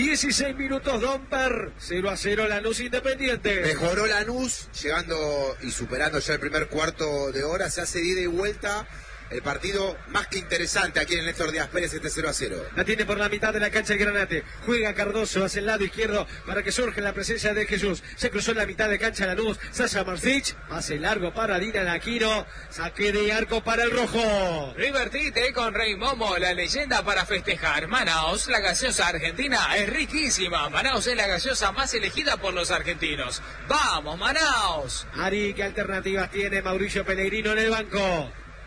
16 minutos, Domper. 0-0 Lanús Independiente. Mejoró Lanús, llegando y superando ya el primer cuarto de hora. Se hace de ida y vuelta. El partido más que interesante aquí en el Néstor Díaz Pérez, 0-0. La tiene por la mitad de la cancha el Granate. Juega Cardoso hacia el lado izquierdo para que surja la presencia de Jesús. Se cruzó en la mitad de cancha Lanús. Sasha Marcich. Pase largo para Dylan Aquino. Saque de arco para el rojo. Divertite con Rey Momo, la leyenda para festejar. Manaos, la gaseosa argentina es riquísima. Manaos es la gaseosa más elegida por los argentinos. ¡Vamos, Manaos! Ari, ¿qué alternativas tiene Mauricio Pellegrino en el banco?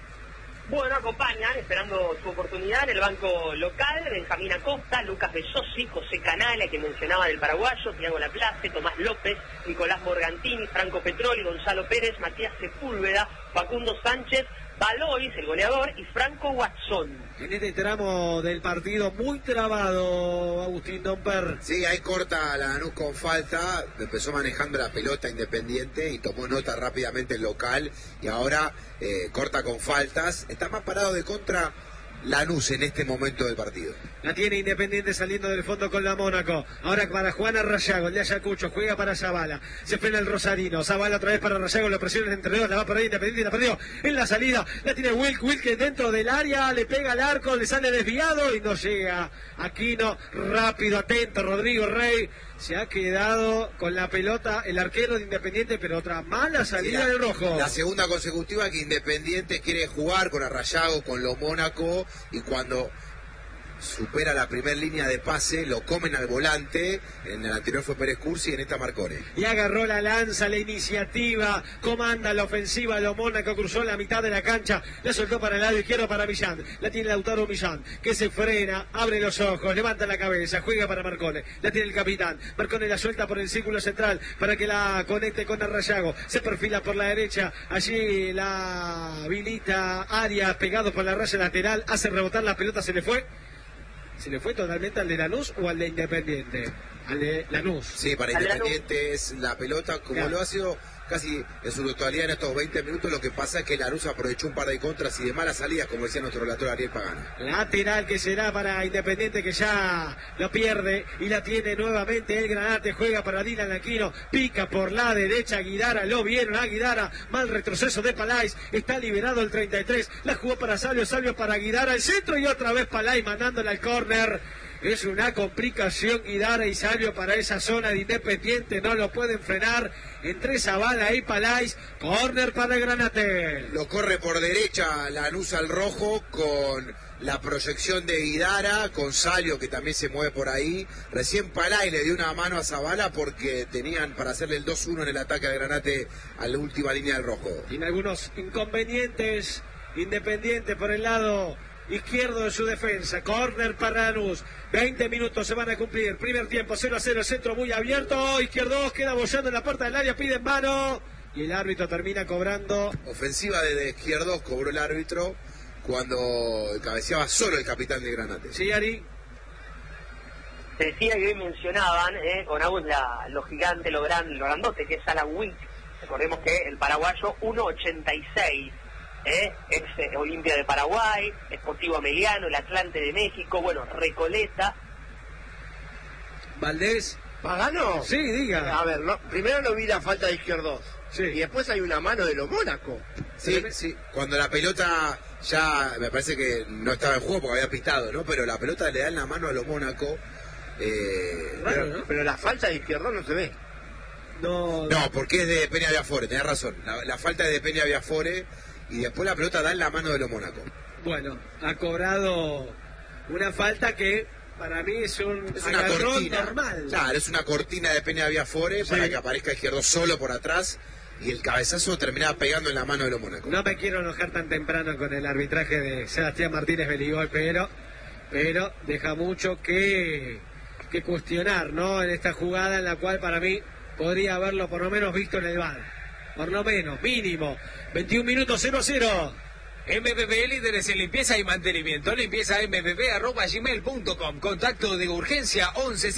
Bueno, acompañan, esperando su oportunidad, en el banco local, Benjamín Acosta, Lucas Besosi, José Canale, que mencionaba del paraguayo, Thiago Laplace, Tomás López, Nicolás Morgantini, Franco Petroli, Gonzalo Pérez, Matías Sepúlveda, Facundo Sánchez, Valois, el goleador, y Franco Watson. En este tramo del partido muy trabado, Agustín Domper. Sí, ahí corta la Lanús con falta, empezó manejando la pelota Independiente y tomó nota rápidamente el local y ahora corta con faltas. Está más parado de contra Lanús en este momento del partido. La tiene Independiente saliendo del fondo con la Mónaco. Ahora para Juana Rayago, el de Ayacucho, juega para Zavala. Se frena el Rosarino. Zavala otra vez para Rayago, lo presiona entre dos, la va por ahí Independiente, la perdió en la salida. La tiene Wilk que dentro del área, le pega al arco, le sale desviado y no llega. Aquino, rápido, atento, Rodrigo Rey. Se ha quedado con la pelota el arquero de Independiente, pero otra mala salida del rojo. La segunda consecutiva que Independiente quiere jugar con Rayago, con los Mónaco, y cuando supera la primera línea de pase, lo comen al volante. En el anterior fue Pérez Cursi y en esta Marcone. Y agarró la lanza, la iniciativa, comanda la ofensiva, lo Mónaco cruzó la mitad de la cancha, la soltó para el lado izquierdo para Millán. La tiene Lautaro Millán, que se frena, abre los ojos, levanta la cabeza, juega para Marcone. La tiene el capitán. Marcone la suelta por el círculo central para que la conecte con Arrayago. Se perfila por la derecha, allí la habilita Arias, pegado por la raya lateral, hace rebotar la pelota, se le fue totalmente al de Lanús o al de Independiente. al de Lanús. Sí, para Independiente es la pelota, como claro, lo ha sido casi en su totalidad en estos 20 minutos. Lo que pasa es que Lanús aprovechó un par de contras y de malas salidas, como decía nuestro relator Ariel Pagano. Lateral que será para Independiente, que ya lo pierde y la tiene nuevamente el Granate. Juega para Dylan Aquino, pica por la derecha Guidara, lo vieron a Guidara, mal retroceso de Palais, está liberado el 33, la jugó para Salvio, Salvio para Guidara, el centro y otra vez Palais mandándola al córner. Es una complicación Guidara y Salvio para esa zona de Independiente, no lo pueden frenar. Entre Zavala y Palais, córner para el Granate. Lo corre por derecha Lanús al rojo con la proyección de Guidara, con Salvio que también se mueve por ahí. Recién Palais le dio una mano a Zavala porque tenían para hacerle el 2-1 en el ataque de Granate a la última línea del rojo. Tiene algunos inconvenientes Independiente por el lado izquierdo de su defensa. Córner para Lanús. 20 minutos se van a cumplir. Primer tiempo 0-0, centro muy abierto. Izquierdo queda bollando en la puerta del área, pide en mano y el árbitro termina cobrando. Ofensiva de Izquierdos, cobró el árbitro cuando cabeceaba solo el capitán de Granate. Sí, Ari. Se decía que hoy mencionaban con Agus lo gigante, lo grandote que es Alan Wick. Recordemos que el paraguayo 1.86. Ex Olimpia de Paraguay, Sportivo Ameliano, el Atlante de México, bueno, Recoleta. Valdés. ¿Pagano? Sí, diga. A ver, primero no vi la falta de Izquierdos. Sí. Y después hay una mano de los Mónaco. Sí, sí. Cuando la pelota ya, me parece que no estaba en juego porque había pitado, ¿no? Pero la pelota le da en la mano a los Mónaco. Raro, ¿no? Pero la falta de Izquierdos no se ve. No, porque es de Peña Viafore, tenés razón. La falta es de Peña Viafore. Y después la pelota da en la mano de los Mónaco. Bueno, ha cobrado una falta que para mí es una cortina normal. Claro, es una cortina de Peña Viafore, sí, para que aparezca Izquierdo solo por atrás y el cabezazo terminaba pegando en la mano de los Mónaco. No me quiero enojar tan temprano con el arbitraje de Sebastián Martínez Beligol, pero deja mucho que cuestionar, ¿no? En esta jugada en la cual para mí podría haberlo por lo menos visto en el VAR. Por lo menos, mínimo. 21 minutos, 0-0. MPP, líderes en limpieza y mantenimiento. Limpieza mpp@gmail.com. Contacto de urgencia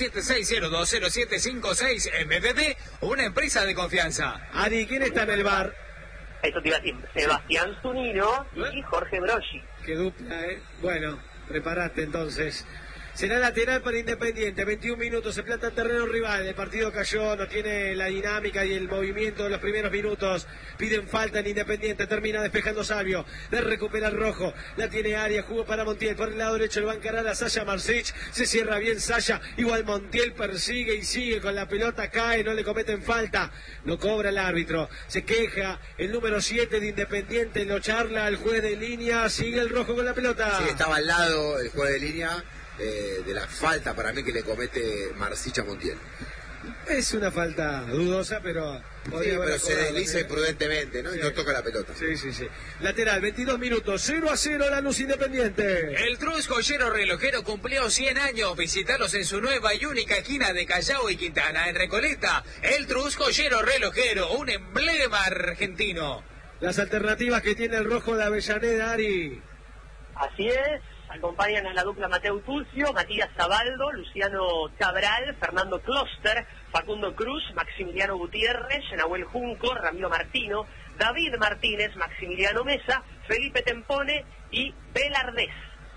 1176020756. MPP, una empresa de confianza. Ari, ¿quién está en el bar? Eso te iba a decir. Sebastián Zunino y Jorge Broschi. Qué dupla, ¿eh? Bueno, preparaste entonces. Será lateral para Independiente, 21 minutos, se planta en terreno rival, el partido cayó, no tiene la dinámica y el movimiento de los primeros minutos, piden falta en Independiente, termina despejando Salvio, de recuperar Rojo, la tiene Arias, jugó para Montiel, por el lado derecho lo va a encarar a Sasha Marsic, se cierra bien Sasha, igual Montiel persigue y sigue con la pelota, cae, no le cometen falta, lo cobra el árbitro, se queja el número 7 de Independiente, lo charla el juez de línea, sigue el Rojo con la pelota. Sí, estaba al lado el juez de línea. De la falta para mí que le comete Marsic a Montiel. Es una falta dudosa, pero podría pero se desliza imprudentemente, ¿no? Sí. Y no toca la pelota. Sí. Lateral, 22 minutos, 0-0 Lanús Independiente. El Trus Joyero Relojero cumplió 100 años. Visitarlos en su nueva y única esquina de Callao y Quintana, en Recoleta. El Trus Joyero Relojero, un emblema argentino. Las alternativas que tiene el Rojo de Avellaneda, Ari. Así es. Acompañan a la dupla Mateo Tucio, Matías Zabaldo, Luciano Cabral, Fernando Kloster, Facundo Cruz, Maximiliano Gutiérrez, Nahuel Junco, Ramiro Martino, David Martínez, Maximiliano Mesa, Felipe Tempone y Belardés.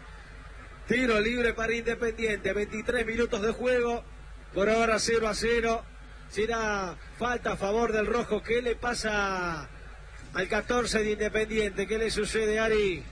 Tiro libre para Independiente, 23 minutos de juego, por ahora 0-0. Será falta a favor del Rojo. ¿Qué le pasa al 14 de Independiente? ¿Qué le sucede, Ari?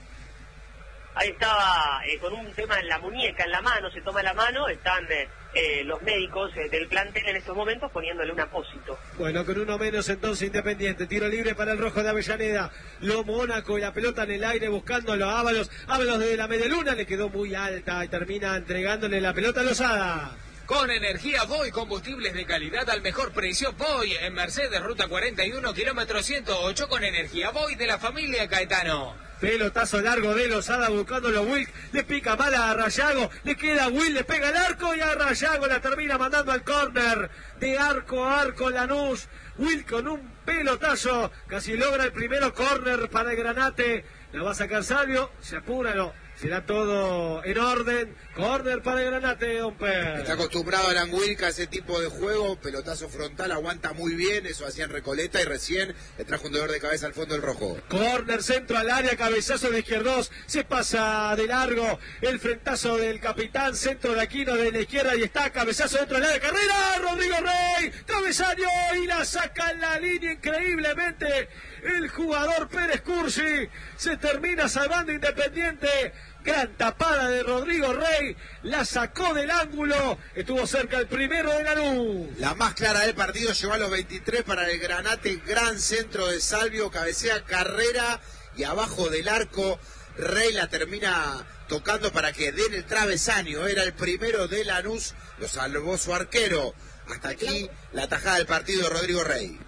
Ahí estaba con un tema en la muñeca, en la mano, se toma la mano, están los médicos del plantel en estos momentos poniéndole un apósito. Bueno, con uno menos entonces Independiente, tiro libre para el Rojo de Avellaneda, lo Mónaco y la pelota en el aire buscándolo a Ábalos desde la medialuna, le quedó muy alta y termina entregándole la pelota a Lozada. Con energía Voy, combustibles de calidad al mejor precio. Voy en Mercedes, ruta 41, kilómetro 108, con energía Voy de la familia Caetano. Pelotazo largo de Lozada buscándolo Wilk, le pica mal a Rayago, le queda Will, le pega el arco y a Rayago la termina mandando al córner. De arco a arco Lanús, Will con un pelotazo, casi logra el primero córner para el Granate. La va a sacar Salvio, se apura, no. Será todo en orden. Córner para el Granate, don Per. Está acostumbrado a Languilca a ese tipo de juego, pelotazo frontal, aguanta muy bien, eso hacía en Recoleta y recién le trajo un dolor de cabeza al fondo del rojo. Córner, centro al área, cabezazo de izquierdos, se pasa de largo, el frentazo del capitán, centro de Aquino de la izquierda y está, cabezazo dentro del área, carrera, Rodrigo Rey, travesaño y la saca en la línea increíblemente. El jugador Pérez Cursi se termina salvando Independiente. Gran tapada de Rodrigo Rey, la sacó del ángulo, estuvo cerca el primero de Lanús. La más clara del partido llegó a los 23 para el Granate, gran centro de Salvio, cabecea carrera y abajo del arco Rey la termina tocando para que den el travesaño, era el primero de Lanús, lo salvó su arquero. Hasta aquí la tajada del partido de Rodrigo Rey.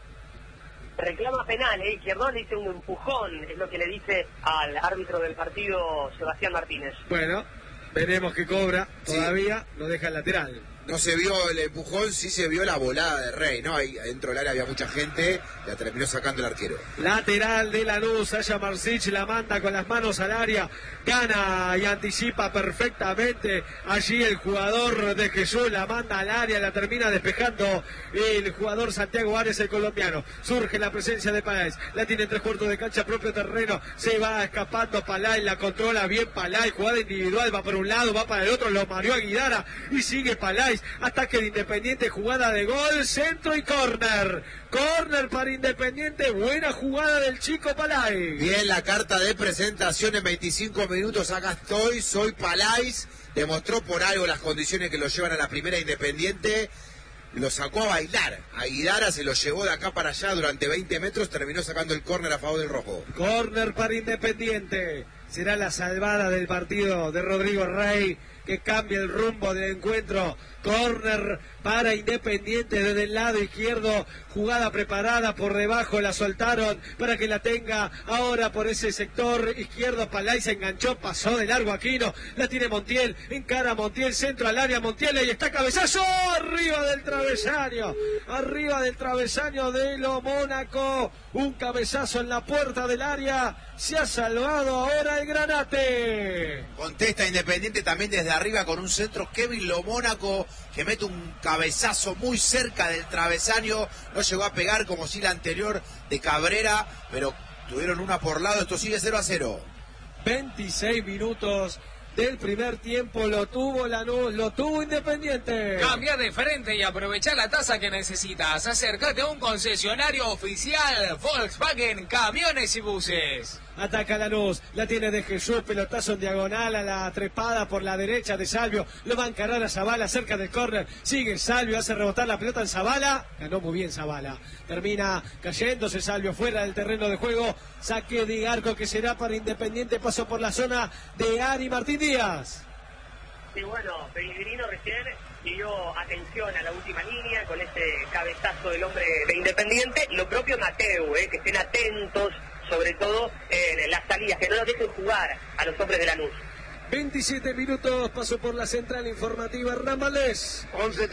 Reclama penal, Izquierdos le dice un empujón, es lo que le dice al árbitro del partido, Sebastián Martínez. Bueno, veremos qué cobra, todavía lo deja el lateral. No se vio el empujón, sí se vio la volada de Rey, ¿no? Ahí adentro del área había mucha gente, la terminó sacando el arquero. Lateral de Lanús, Sasha Marcich la manda con las manos al área, gana y anticipa perfectamente allí el jugador de Jesús, la manda al área, la termina despejando el jugador Santiago Arias, el colombiano. Surge la presencia de Palais, la tiene en 3/4 de cancha, propio terreno, se va escapando Palais, la controla bien Palais, jugada individual, va por un lado, va para el otro, lo mareó a Guidara y sigue Palais. Ataque de Independiente, jugada de gol, centro y córner. Córner para Independiente, buena jugada del chico Palais. Bien la carta de presentación en 25 minutos, acá estoy, soy Palais. Demostró por algo las condiciones que lo llevan a la primera Independiente. Lo sacó a bailar. A Guidara se lo llevó de acá para allá durante 20 metros, terminó sacando el córner a favor del rojo. Córner para Independiente. Será la salvada del partido de Rodrigo Rey, que cambia el rumbo del encuentro. Córner para Independiente desde el lado izquierdo, jugada preparada por debajo, la soltaron para que la tenga ahora por ese sector izquierdo. Palais se enganchó, pasó de largo Aquino, la tiene Montiel, encara a Montiel, centro al área, Montiel, ahí está, cabezazo, arriba del travesaño de lo Mónaco, un cabezazo en la puerta del área, se ha salvado ahora el Granate. Contesta Independiente también desde arriba con un centro, Kevin Lo Mónaco, que mete un cabezazo muy cerca del travesaño, no llegó a pegar como si la anterior de Cabrera, pero tuvieron una por lado, esto sigue 0-0. 26 minutos del primer tiempo, lo tuvo Lanús, lo tuvo Independiente. Cambia de frente y aprovecha la tasa que necesitas. Acércate a un concesionario oficial Volkswagen Camiones y Buses. Ataca Lanús, la tiene de Jesús, pelotazo en diagonal a la trepada por la derecha de Salvio, lo va a encarar a Zavala cerca del córner, sigue Salvio, hace rebotar la pelota en Zavala, ganó muy bien Zavala, termina cayéndose Salvio fuera del terreno de juego, saque de arco que será para Independiente, paso por la zona de Ari Martín Díaz. Y bueno, Pellegrino recién dio atención a la última línea con ese cabezazo del hombre de Independiente, lo propio Mateu, que estén atentos sobre todo en las salidas, que no lo dejen jugar a los hombres de Lanús. 27 minutos, paso por la central informativa Hernán Valdés.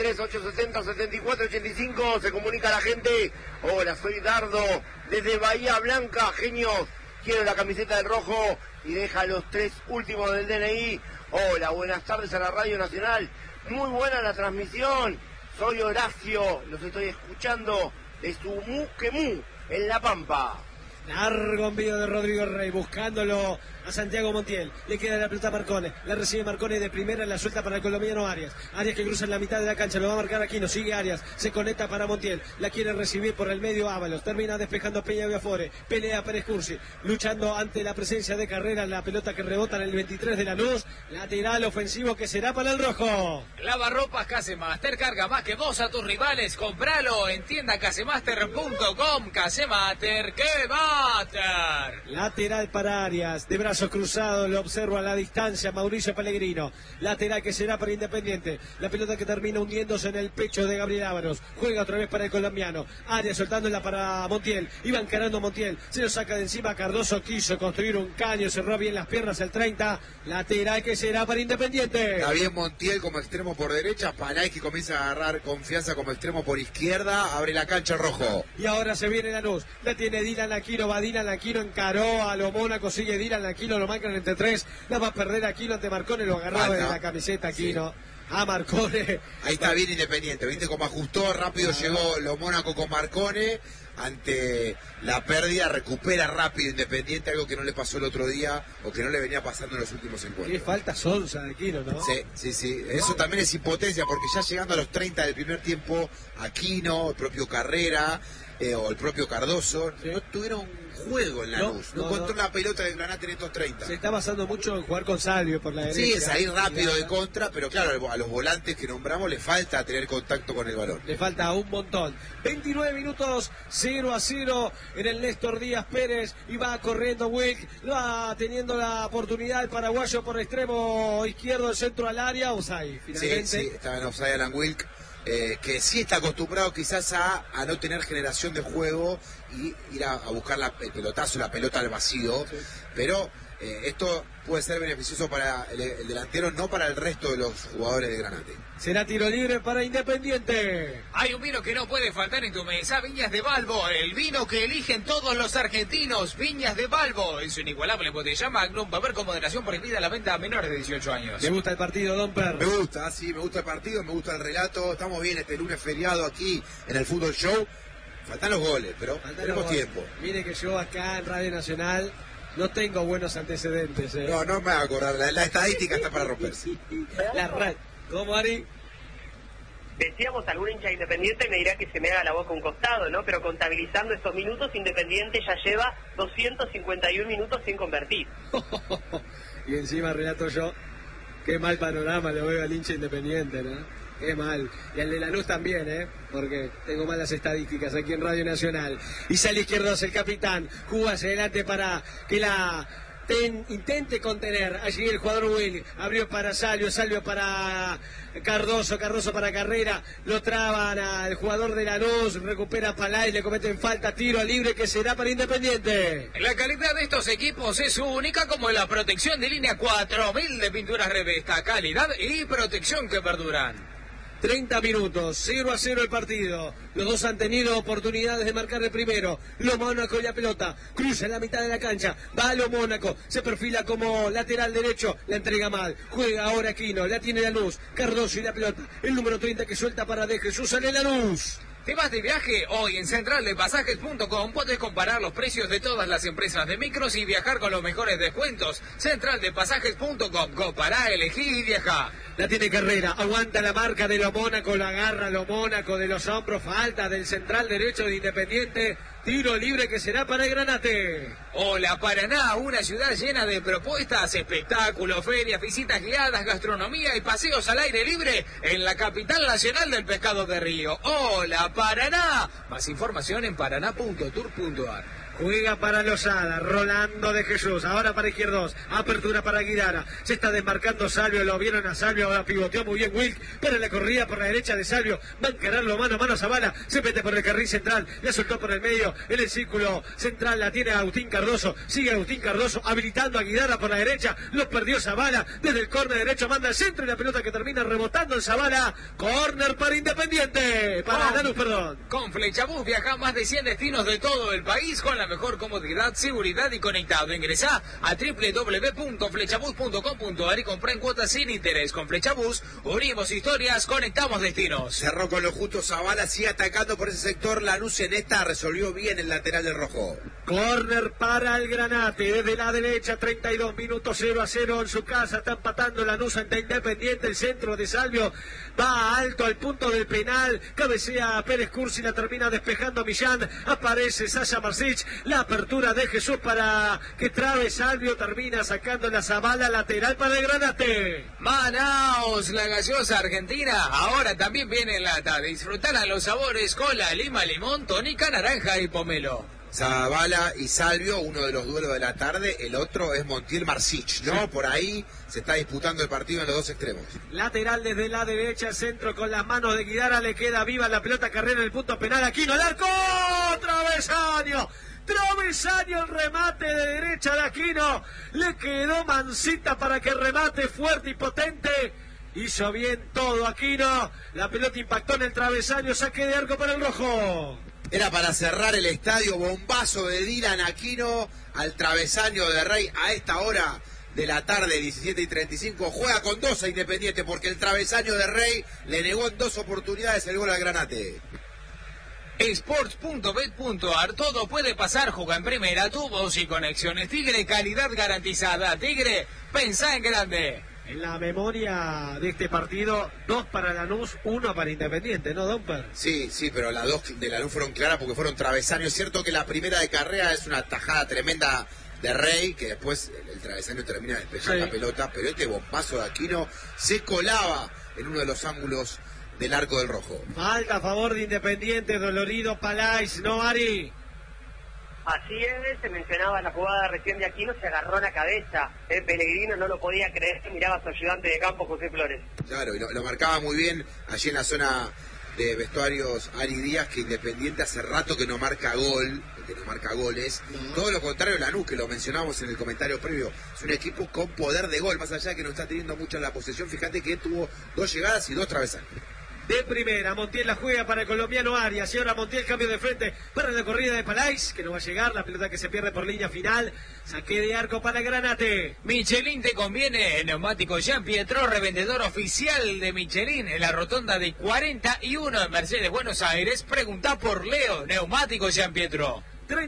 11-3-870-74-85, se comunica la gente. Hola, soy Dardo, desde Bahía Blanca, genios, quiero la camiseta del rojo y deja los 3 últimos del DNI. Hola, buenas tardes a la Radio Nacional, muy buena la transmisión, soy Horacio, los estoy escuchando de Sumuquemú, en La Pampa. Largo envío de Rodrigo Rey, buscándolo a Santiago Montiel. Le queda la pelota a Marcone. La recibe Marcone de primera, la suelta para el colombiano Arias. Arias que cruza en la mitad de la cancha, lo va a marcar Aquino. Sigue Arias, se conecta para Montiel. La quiere recibir por el medio Ábalos. Termina despejando Peña Viafore. Pelea Pérez Cursi, luchando ante la presencia de Carrera. La pelota que rebota en el 23 de Lanús. Lateral ofensivo que será para el rojo. Lavarropas Casemaster, carga más que vos a tus rivales. Compralo en tiendacasemaster.com. Casemaster, ¡que mater! Lateral para Arias, de brazos cruzados, lo observa a la distancia Mauricio Pellegrino. Lateral que será para Independiente. La pelota que termina hundiéndose en el pecho de Gabriel Ávaros. Juega otra vez para el colombiano. Arias soltándola para Montiel. Iba encarando Montiel. Se lo saca de encima. Cardoso quiso construir un caño. Cerró bien las piernas el 30. Lateral que será para Independiente. Está bien Montiel como extremo por derecha. Palais que comienza a agarrar confianza como extremo por izquierda. Abre la cancha rojo. Y ahora se viene Lanús. La tiene Dylan Aquino Aquino, va Dylan Aquino, encaró a lo Mónaco, sigue Dylan Aquino, lo marcan entre 3, la va a perder Aquino ante Marcone, lo agarraba de la camiseta Aquino. Sí. A Marcone. Ahí está bien Independiente, viste cómo ajustó, rápido llegó lo Mónaco con Marcone, ante la pérdida recupera rápido Independiente, algo que no le pasó el otro día o que no le venía pasando en los últimos encuentros. Qué falta sonsa de Aquino, ¿no? Sí, eso también es impotencia, porque ya llegando a los 30 del primer tiempo, Aquino, el propio Carrera o el propio Cardoso, no tuvieron juego en la luz, no encontró una pelota de Granate en estos 30. Se está basando mucho en jugar con Salvio por la derecha. Sí, es ahí rápido de contra, pero claro, a los volantes que nombramos le falta tener contacto con el balón. Le falta un montón. 29 minutos, 0-0 en el Néstor Díaz Pérez, y va corriendo Wilk, va teniendo la oportunidad el paraguayo por extremo izquierdo, el centro al área, offside, finalmente. Sí, estaba en offside Alan Wilk. Que sí está acostumbrado quizás a no tener generación de juego y ir a buscar el pelotazo, la pelota al vacío, pero esto puede ser beneficioso para el delantero, no para el resto de los jugadores de Granate. Será tiro libre para Independiente. Hay un vino que no puede faltar en tu mesa, Viñas de Balbo, el vino que eligen todos los argentinos. Viñas de Balbo, en su inigualable botella Magnum, va a haber con moderación prohibida la venta a menores de 18 años. ¿Le gusta el partido, Don Per? Me gusta el partido, me gusta el relato. Estamos bien este lunes feriado aquí en el Fútbol Show. Faltan los goles, pero tenemos tiempo. Mire que yo acá en Radio Nacional no tengo buenos antecedentes. No me voy a acordar. La estadística está para romperse. ¿Cómo, Ari? Decíamos, algún hincha Independiente me dirá que se me haga la boca un costado, ¿no? Pero contabilizando estos minutos, Independiente ya lleva 251 minutos sin convertir. Y encima relato yo, qué mal panorama lo veo al hincha Independiente, ¿no? Qué mal. Y al de Lanús también, porque tengo malas estadísticas aquí en Radio Nacional. Y sale izquierdo el capitán, juega hacia adelante para que la intente contener. Allí el jugador Will abrió para Salvio para Cardoso para Carrera, lo traban al jugador de Lanús, recupera Palay, le cometen falta, tiro libre que será para Independiente. La calidad de estos equipos es única, como la protección de línea 4000 de pinturas Revesta, calidad y protección que perduran. 30 minutos, 0-0 el partido. Los dos han tenido oportunidades de marcar el primero. Lo Mónaco y la pelota. Cruza en la mitad de la cancha. Va Lo Mónaco. Se perfila como lateral derecho. La entrega mal. Juega ahora Aquino. La tiene Lanús. Cardoso y la pelota. El número 30 que suelta para De Jesús. Sale Lanús. ¿Te vas de viaje? Hoy en centraldepasajes.com puedes comparar los precios de todas las empresas de micros y viajar con los mejores descuentos. Centraldepasajes.com. Compará, elegí y viajá. La tiene Carrera, aguanta la marca de Lo Mónaco, la agarra Lo Mónaco de los hombros, falta del central derecho de Independiente, tiro libre que será para el Granate. Hola Paraná, una ciudad llena de propuestas, espectáculos, ferias, visitas guiadas, gastronomía y paseos al aire libre en la capital nacional del pescado de río. Hola Paraná, más información en paraná.tour.ar. Juega para Lozada, Rolando De Jesús, ahora para Izquierdos, apertura para Guidara, se está desmarcando Salvio, lo vieron a Salvio, ahora pivoteó muy bien Wilk, pero la corrida por la derecha de Salvio, va a encararlo mano a mano Zavala, se mete por el carril central, la soltó por el medio, en el círculo central la tiene Agustín Cardoso, sigue Agustín Cardoso habilitando a Guidara por la derecha, lo perdió Zavala, desde el córner derecho manda al centro y la pelota que termina rebotando en Zavala, córner para Independiente, para Lanús, perdón. Con Flechabús viaja más de 100 destinos de todo el país con la mejor comodidad, seguridad y conectado. Ingresá a www.flechabus.com.ar y comprá en cuotas sin interés. Con Flechabús, unimos historias, conectamos destinos. Cerró con lo justo Zavala, sigue atacando por ese sector. Lanús en esta resolvió bien el lateral del rojo. Córner para el Granate, desde la derecha, 32 minutos, 0-0 en su casa, está empatando Lanús ante Independiente, el centro de Salvio va alto al punto del penal, cabecea Pérez Cursi, la termina despejando Millán, aparece Sasha Marsic, la apertura de Jesús para que trabe Salvio, termina sacando la Zavala, lateral para el Granate. Manaos, la gaseosa argentina, ahora también viene en lata, disfrutar a los sabores cola, lima, limón, tónica, naranja y pomelo. Zavala y Salvio, uno de los duelos de la tarde, el otro es Montiel Marsic, ¿no? Sí. Por ahí se está disputando el partido en los dos extremos. Lateral desde la derecha, centro con las manos de Guidara, le queda viva la pelota, Carrera en el punto penal, Aquino al arco, travesaño, el remate de derecha de Aquino, le quedó Mancita para que remate fuerte y potente. Hizo bien todo Aquino, la pelota impactó en el travesaño, saque de arco para el rojo. Era para cerrar el estadio, bombazo de Dylan Aquino al travesaño de Rey a esta hora de la tarde, 17:35. Juega con 2 a Independiente porque el travesaño de Rey le negó en 2 oportunidades el gol al Granate. Sports.bet.ar, todo puede pasar, juega en primera, tubos y conexiones. Tigre, calidad garantizada. Tigre, pensá en grande. En la memoria de este partido, 2 para Lanús, 1 para Independiente, ¿no, Domper? Sí, pero las 2 de Lanús fueron claras porque fueron travesaños. Es cierto que la primera de Carrea es una tajada tremenda de Rey, que después el travesaño termina de despejar la pelota, pero este bombazo de Aquino se colaba en uno de los ángulos del arco del rojo. Falta a favor de Independiente, dolorido Palais, ¿no, Ari? Así es, se mencionaba la jugada recién de Aquino, se agarró la cabeza. El Pellegrino no lo podía creer, miraba a su ayudante de campo, José Flores. Claro, y lo marcaba muy bien allí en la zona de vestuarios Ari Díaz, que Independiente hace rato que no marca gol, que no marca goles. Todo lo contrario Lanús, que lo mencionamos en el comentario previo, es un equipo con poder de gol, más allá de que no está teniendo mucha la posesión. Fíjate que tuvo 2 llegadas y 2 travesaños. De primera, Montiel la juega para el colombiano Arias. Y ahora Montiel cambio de frente para la corrida de Palais, que no va a llegar. La pelota que se pierde por línea final. Saque de arco para Granate. Michelin te conviene. Neumático Jean Pietro, revendedor oficial de Michelin en la rotonda de 41 en Mercedes, Buenos Aires. Pregunta por Leo. Neumático Jean Pietro.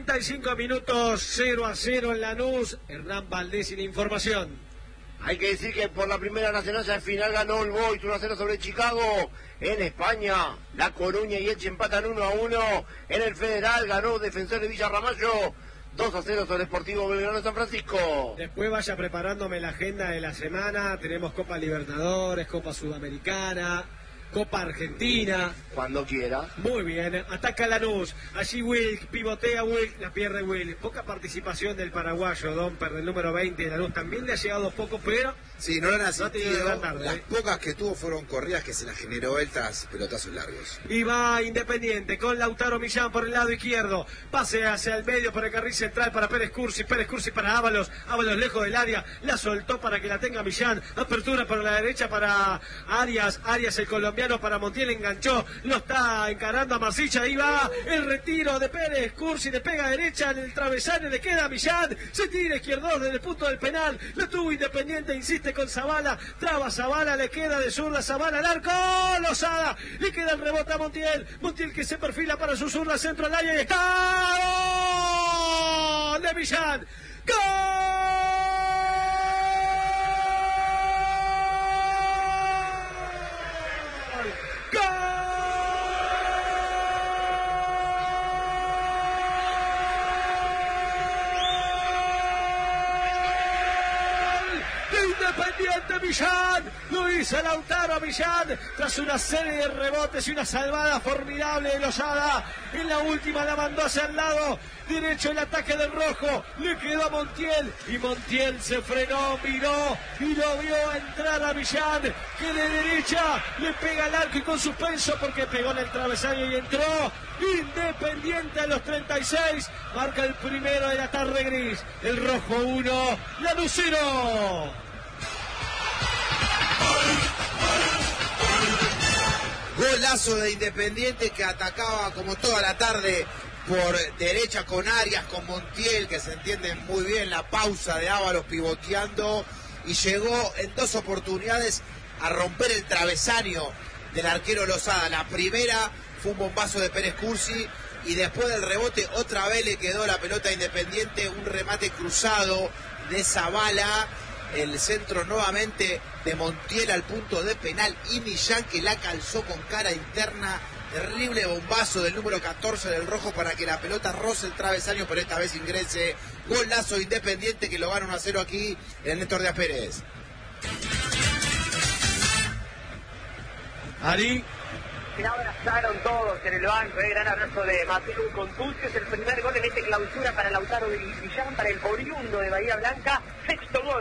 35 minutos, 0-0 en Lanús. Hernán Valdés sin información. Hay que decir que por la primera nacional al final ganó el Boys 1-0 sobre Chicago. En España, La Coruña y Elche empatan 1-1. En el Federal ganó Defensor de Villarramayo 2-0 sobre Sportivo Belgrano de San Francisco. Después vaya preparándome la agenda de la semana. Tenemos Copa Libertadores, Copa Sudamericana, Copa Argentina. Cuando quiera. Muy bien, ataca Lanús. Allí Wilk, pivotea Wilk, la pierde Wilk. Poca participación del paraguayo, Domper, del número 20 de Lanús. También le ha llegado poco, pero sí, no lo han asistido. Tarde, las pocas que tuvo fueron corridas que se las generó él tras pelotazos largos. Y va Independiente con Lautaro Millán por el lado izquierdo. Pase hacia el medio por el carril central para Pérez Cursi para Ábalos. Ábalos lejos del área. La soltó para que la tenga Millán. Apertura por la derecha para Arias. Arias el colombiano para Montiel, enganchó. Lo está encarando a Marcilla. Ahí va el retiro de Pérez Cursi. Le pega derecha en el travesaño. Le queda a Millán. Se tira izquierdo desde el punto del penal. Lo tuvo Independiente. Insiste con Zavala. Traba Zavala. Le queda de zurda Zavala al arco. Lozada. Le queda el rebote a Montiel. Montiel que se perfila para su zurda. Centro al área. Y está. ¡Gol de Millán! ¡Gol! Independiente Millán, lo hizo Lautaro Millán tras una serie de rebotes y una salvada formidable de Lozada. En la última la mandó hacia el lado derecho el ataque del rojo, le quedó a Montiel y Montiel se frenó, miró y lo vio entrar a Millán, que de derecha le pega al arco y con suspenso porque pegó en el travesaño y entró. Independiente a los 36, marca el primero de la tarde gris, el rojo 1, Lanús 0. Golazo de Independiente que atacaba como toda la tarde por derecha con Arias, con Montiel, que se entiende muy bien, la pausa de Ábalos pivoteando, y llegó en 2 oportunidades a romper el travesaño del arquero Lozada. La primera fue un bombazo de Pérez Cursi y después del rebote otra vez le quedó la pelota a Independiente, un remate cruzado de Zavala. El centro nuevamente de Montiel al punto de penal y Millán que la calzó con cara interna. Terrible bombazo del número 14 del rojo para que la pelota roce el travesaño, pero esta vez ingrese. Golazo Independiente que lo gana 1-0 aquí en el Néstor Díaz Pérez. Ari. Se abrazaron todos en el banco, gran abrazo de Mateo Contucio, es el primer gol en esta clausura para Lautaro Millán, para el oriundo de Bahía Blanca, 6º gol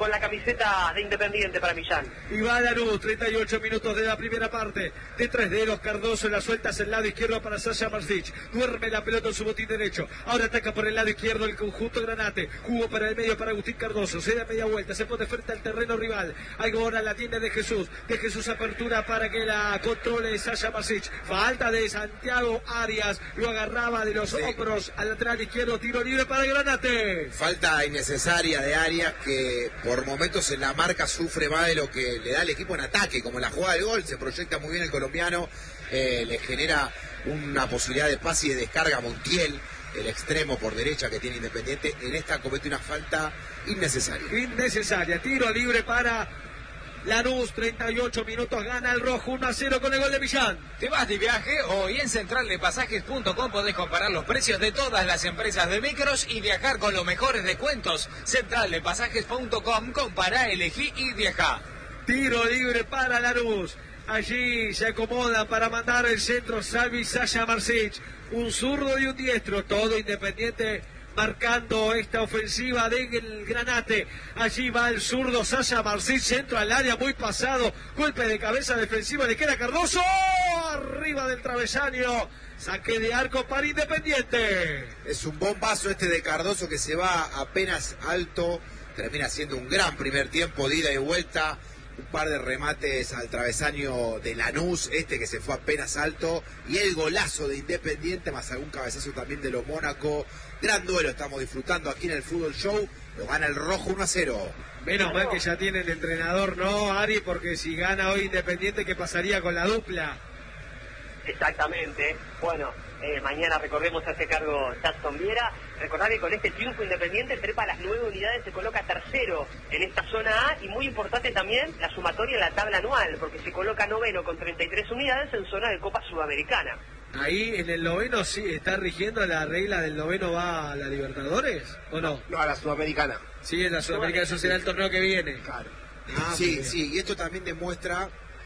con la camiseta de Independiente para Millán. Y va Lanús, 38 minutos de la primera parte. De tres dedos, Cardoso la suelta hacia el lado izquierdo para Sasha Marsic. Duerme la pelota en su botín derecho. Ahora ataca por el lado izquierdo el conjunto Granate. Jugó para el medio para Agustín Cardoso. Se da media vuelta, se pone frente al terreno rival. Ahora la tiene de Jesús. De Jesús apertura para que la controle Sasha Marsic. Falta de Santiago Arias. Lo agarraba de los hombros al lateral izquierdo. Tiro libre para Granate. Falta innecesaria de Arias, que por momentos en la marca sufre más de lo que le da el equipo en ataque, como la jugada del gol. Se proyecta muy bien el colombiano, le genera una posibilidad de pase y de descarga a Montiel, el extremo por derecha que tiene Independiente. En esta comete una falta innecesaria. Tiro libre para Lanús, 38 minutos, gana el rojo 1-0 con el gol de Millán. ¿Te vas de viaje? Hoy en centraldepasajes.com podés comparar los precios de todas las empresas de micros y viajar con los mejores descuentos. Centraldepasajes.com, compará, elegí y viajá. Tiro libre para Lanús. Allí se acomoda para mandar el centro Salvi Sasha Marsic. Un zurdo y un diestro, todo Independiente marcando esta ofensiva del Granate. Allí va el zurdo Sasha Marsic, centro al área, muy pasado, golpe de cabeza defensivo, le queda Cardoso, arriba del travesaño, saque de arco para Independiente. Es un bombazo este de Cardoso que se va apenas alto, termina siendo un gran primer tiempo de ida y vuelta. Un par de remates al travesaño de Lanús, este que se fue apenas alto, y el golazo de Independiente, más algún cabezazo también de los Mónaco. Gran duelo estamos disfrutando aquí en el Fútbol Show, lo gana el rojo 1-0. Menos mal que ya tiene el entrenador, ¿no, Ari? Porque si gana hoy Independiente, ¿qué pasaría con la dupla? Exactamente. Bueno, mañana recordemos hace cargo Jackson Viera. Recordar que con este triunfo Independiente trepa las 9 unidades, se coloca tercero en esta zona A, y muy importante también la sumatoria en la tabla anual, porque se coloca noveno con 33 unidades en zona de Copa Sudamericana. Ahí en el noveno sí está rigiendo la regla del noveno, va a la Libertadores, ¿o no? No, a la Sudamericana. Sí, en la Sudamericana, eso será el torneo que viene. Claro. Sí, y esto también demuestra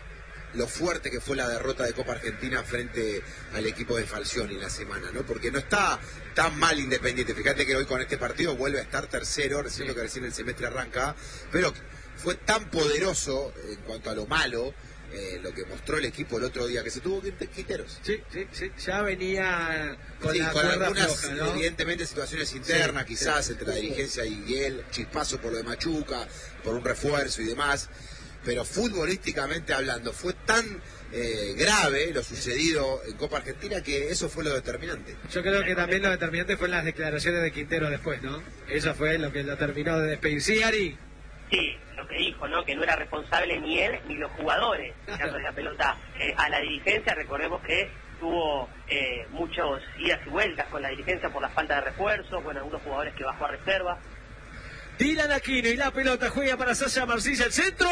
lo fuerte que fue la derrota de Copa Argentina frente al equipo de Falcioni en la semana, ¿no? Porque no está tan mal Independiente. Fíjate que hoy con este partido vuelve a estar tercero, recién que recién el semestre arranca, pero fue tan poderoso en cuanto a lo malo, lo que mostró el equipo el otro día, que se tuvo Quinteros. Sí, ya venía con la con cuerda algunas, floja, ¿no? evidentemente, situaciones internas, quizás entre la dirigencia y él, chispazo por lo de Machuca, por un refuerzo y demás. Pero futbolísticamente hablando, fue tan grave lo sucedido en Copa Argentina que eso fue lo determinante. Yo creo que también lo determinante fue las declaraciones de Quintero después, ¿no? Eso fue lo que lo terminó de despedir. ¿Sí, Ari? Sí, lo que dijo, ¿no? Que no era responsable ni él ni los jugadores, tirando la pelota a la dirigencia. Recordemos que tuvo muchos idas y vueltas con la dirigencia por la falta de refuerzos, bueno, algunos jugadores que bajó a reserva. Dylan Aquino y la pelota juega para Sasha Marsic, el centro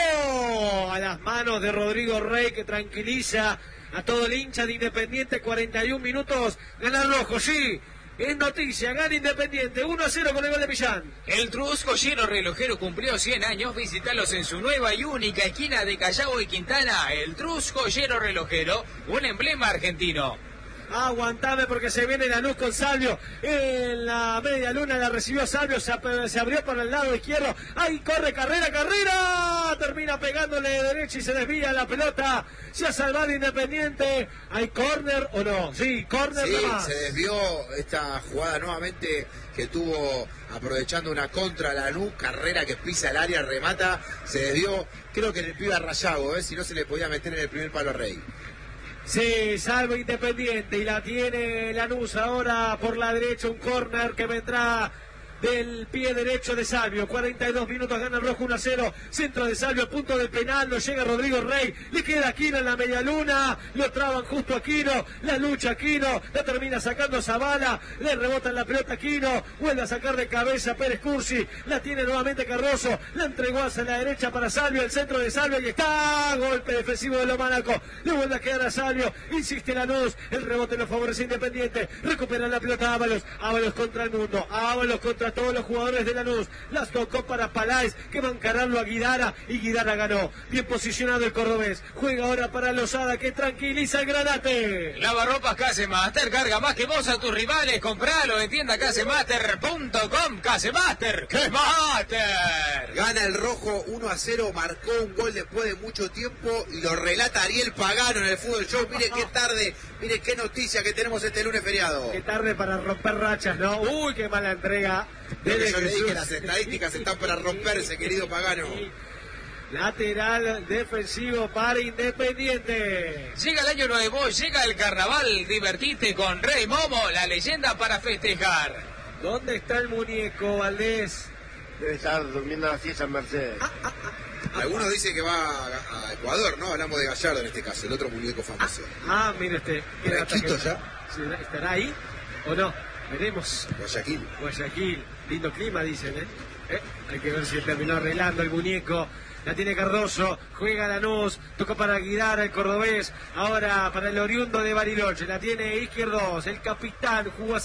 a las manos de Rodrigo Rey, que tranquiliza a todo el hincha de Independiente. 41 minutos, gana el rojo, sí, es noticia, gana Independiente 1-0 con el gol de Millán. El Trusco Lleno Relojero cumplió 100 años, visítalos en su nueva y única esquina de Callao y Quintana. El Trusco Lleno Relojero, un emblema argentino. Aguantame porque se viene Lanús con Salvio. En la media luna la recibió Salvio, se abrió por el lado izquierdo. Ahí corre, carrera. Termina pegándole de derecha y se desvía la pelota. Se ha salvado Independiente. ¿Hay córner o no? Sí, córner. Sí, nomás. se desvió esta jugada nuevamente que tuvo aprovechando una contra Lanús, carrera que pisa el área, remata, se desvió. Creo que en el pibe Rayago, si no se le podía meter en el primer palo a Rey. Sí, salvo Independiente y la tiene Lanús ahora por la derecha, un córner que vendrá del pie derecho de Salvio. 42 minutos, gana el rojo 1-0, centro de Salvio, punto del penal, no llega Rodrigo Rey, le queda Aquino en la media luna, lo traban justo Aquino, la lucha Aquino, la termina sacando Zavala, le rebotan la pelota Aquino, vuelve a sacar de cabeza Pérez Cursi, la tiene nuevamente Cardoso, la entregó hacia la derecha para Salvio, el centro de Salvio y está, golpe defensivo de Lomanaco, le vuelve a quedar a Salvio, insiste Lanús, el rebote lo favorece Independiente, recupera la pelota Ábalos contra el mundo, Ábalos contra contra todos los jugadores de Lanús. Las tocó para Paláez, que va a encararlo a Guidara, y Guidara ganó. Bien posicionado el cordobés. Juega ahora para Lozada, que tranquiliza el Granate. Lavarropas Casemaster, carga más que vos a tus rivales. Compralo en tienda casemaster.com. Casemaster, Casemaster. Gana el rojo 1-0, marcó un gol después de mucho tiempo y lo relata Ariel Pagano en el Fútbol Show. Mire qué tarde, mire qué noticia que tenemos este lunes feriado. Qué tarde para romper rachas, ¿no? Uy, qué mala entrega. Yo le dije que las estadísticas están para romperse, querido Pagano. Lateral defensivo para Independiente. Llega el año nuevo, llega el carnaval. Divertite con Rey Momo, la leyenda para festejar. ¿Dónde está el muñeco, Valdés? Debe estar durmiendo la siesta en Mercedes. Algunos dicen que va a Ecuador, ¿no? Hablamos de Gallardo en este caso, el otro muñeco famoso. Mire este. Fresquito ya. ¿Estará ahí o no? Veremos. Guayaquil. Lindo clima, dicen, ¿eh? Hay que ver si terminó arreglando el muñeco. La tiene Cardoso, juega Lanús, tocó para Guidara el cordobés, ahora para el oriundo de Bariloche, la tiene Izquierdos, el capitán, jugó así.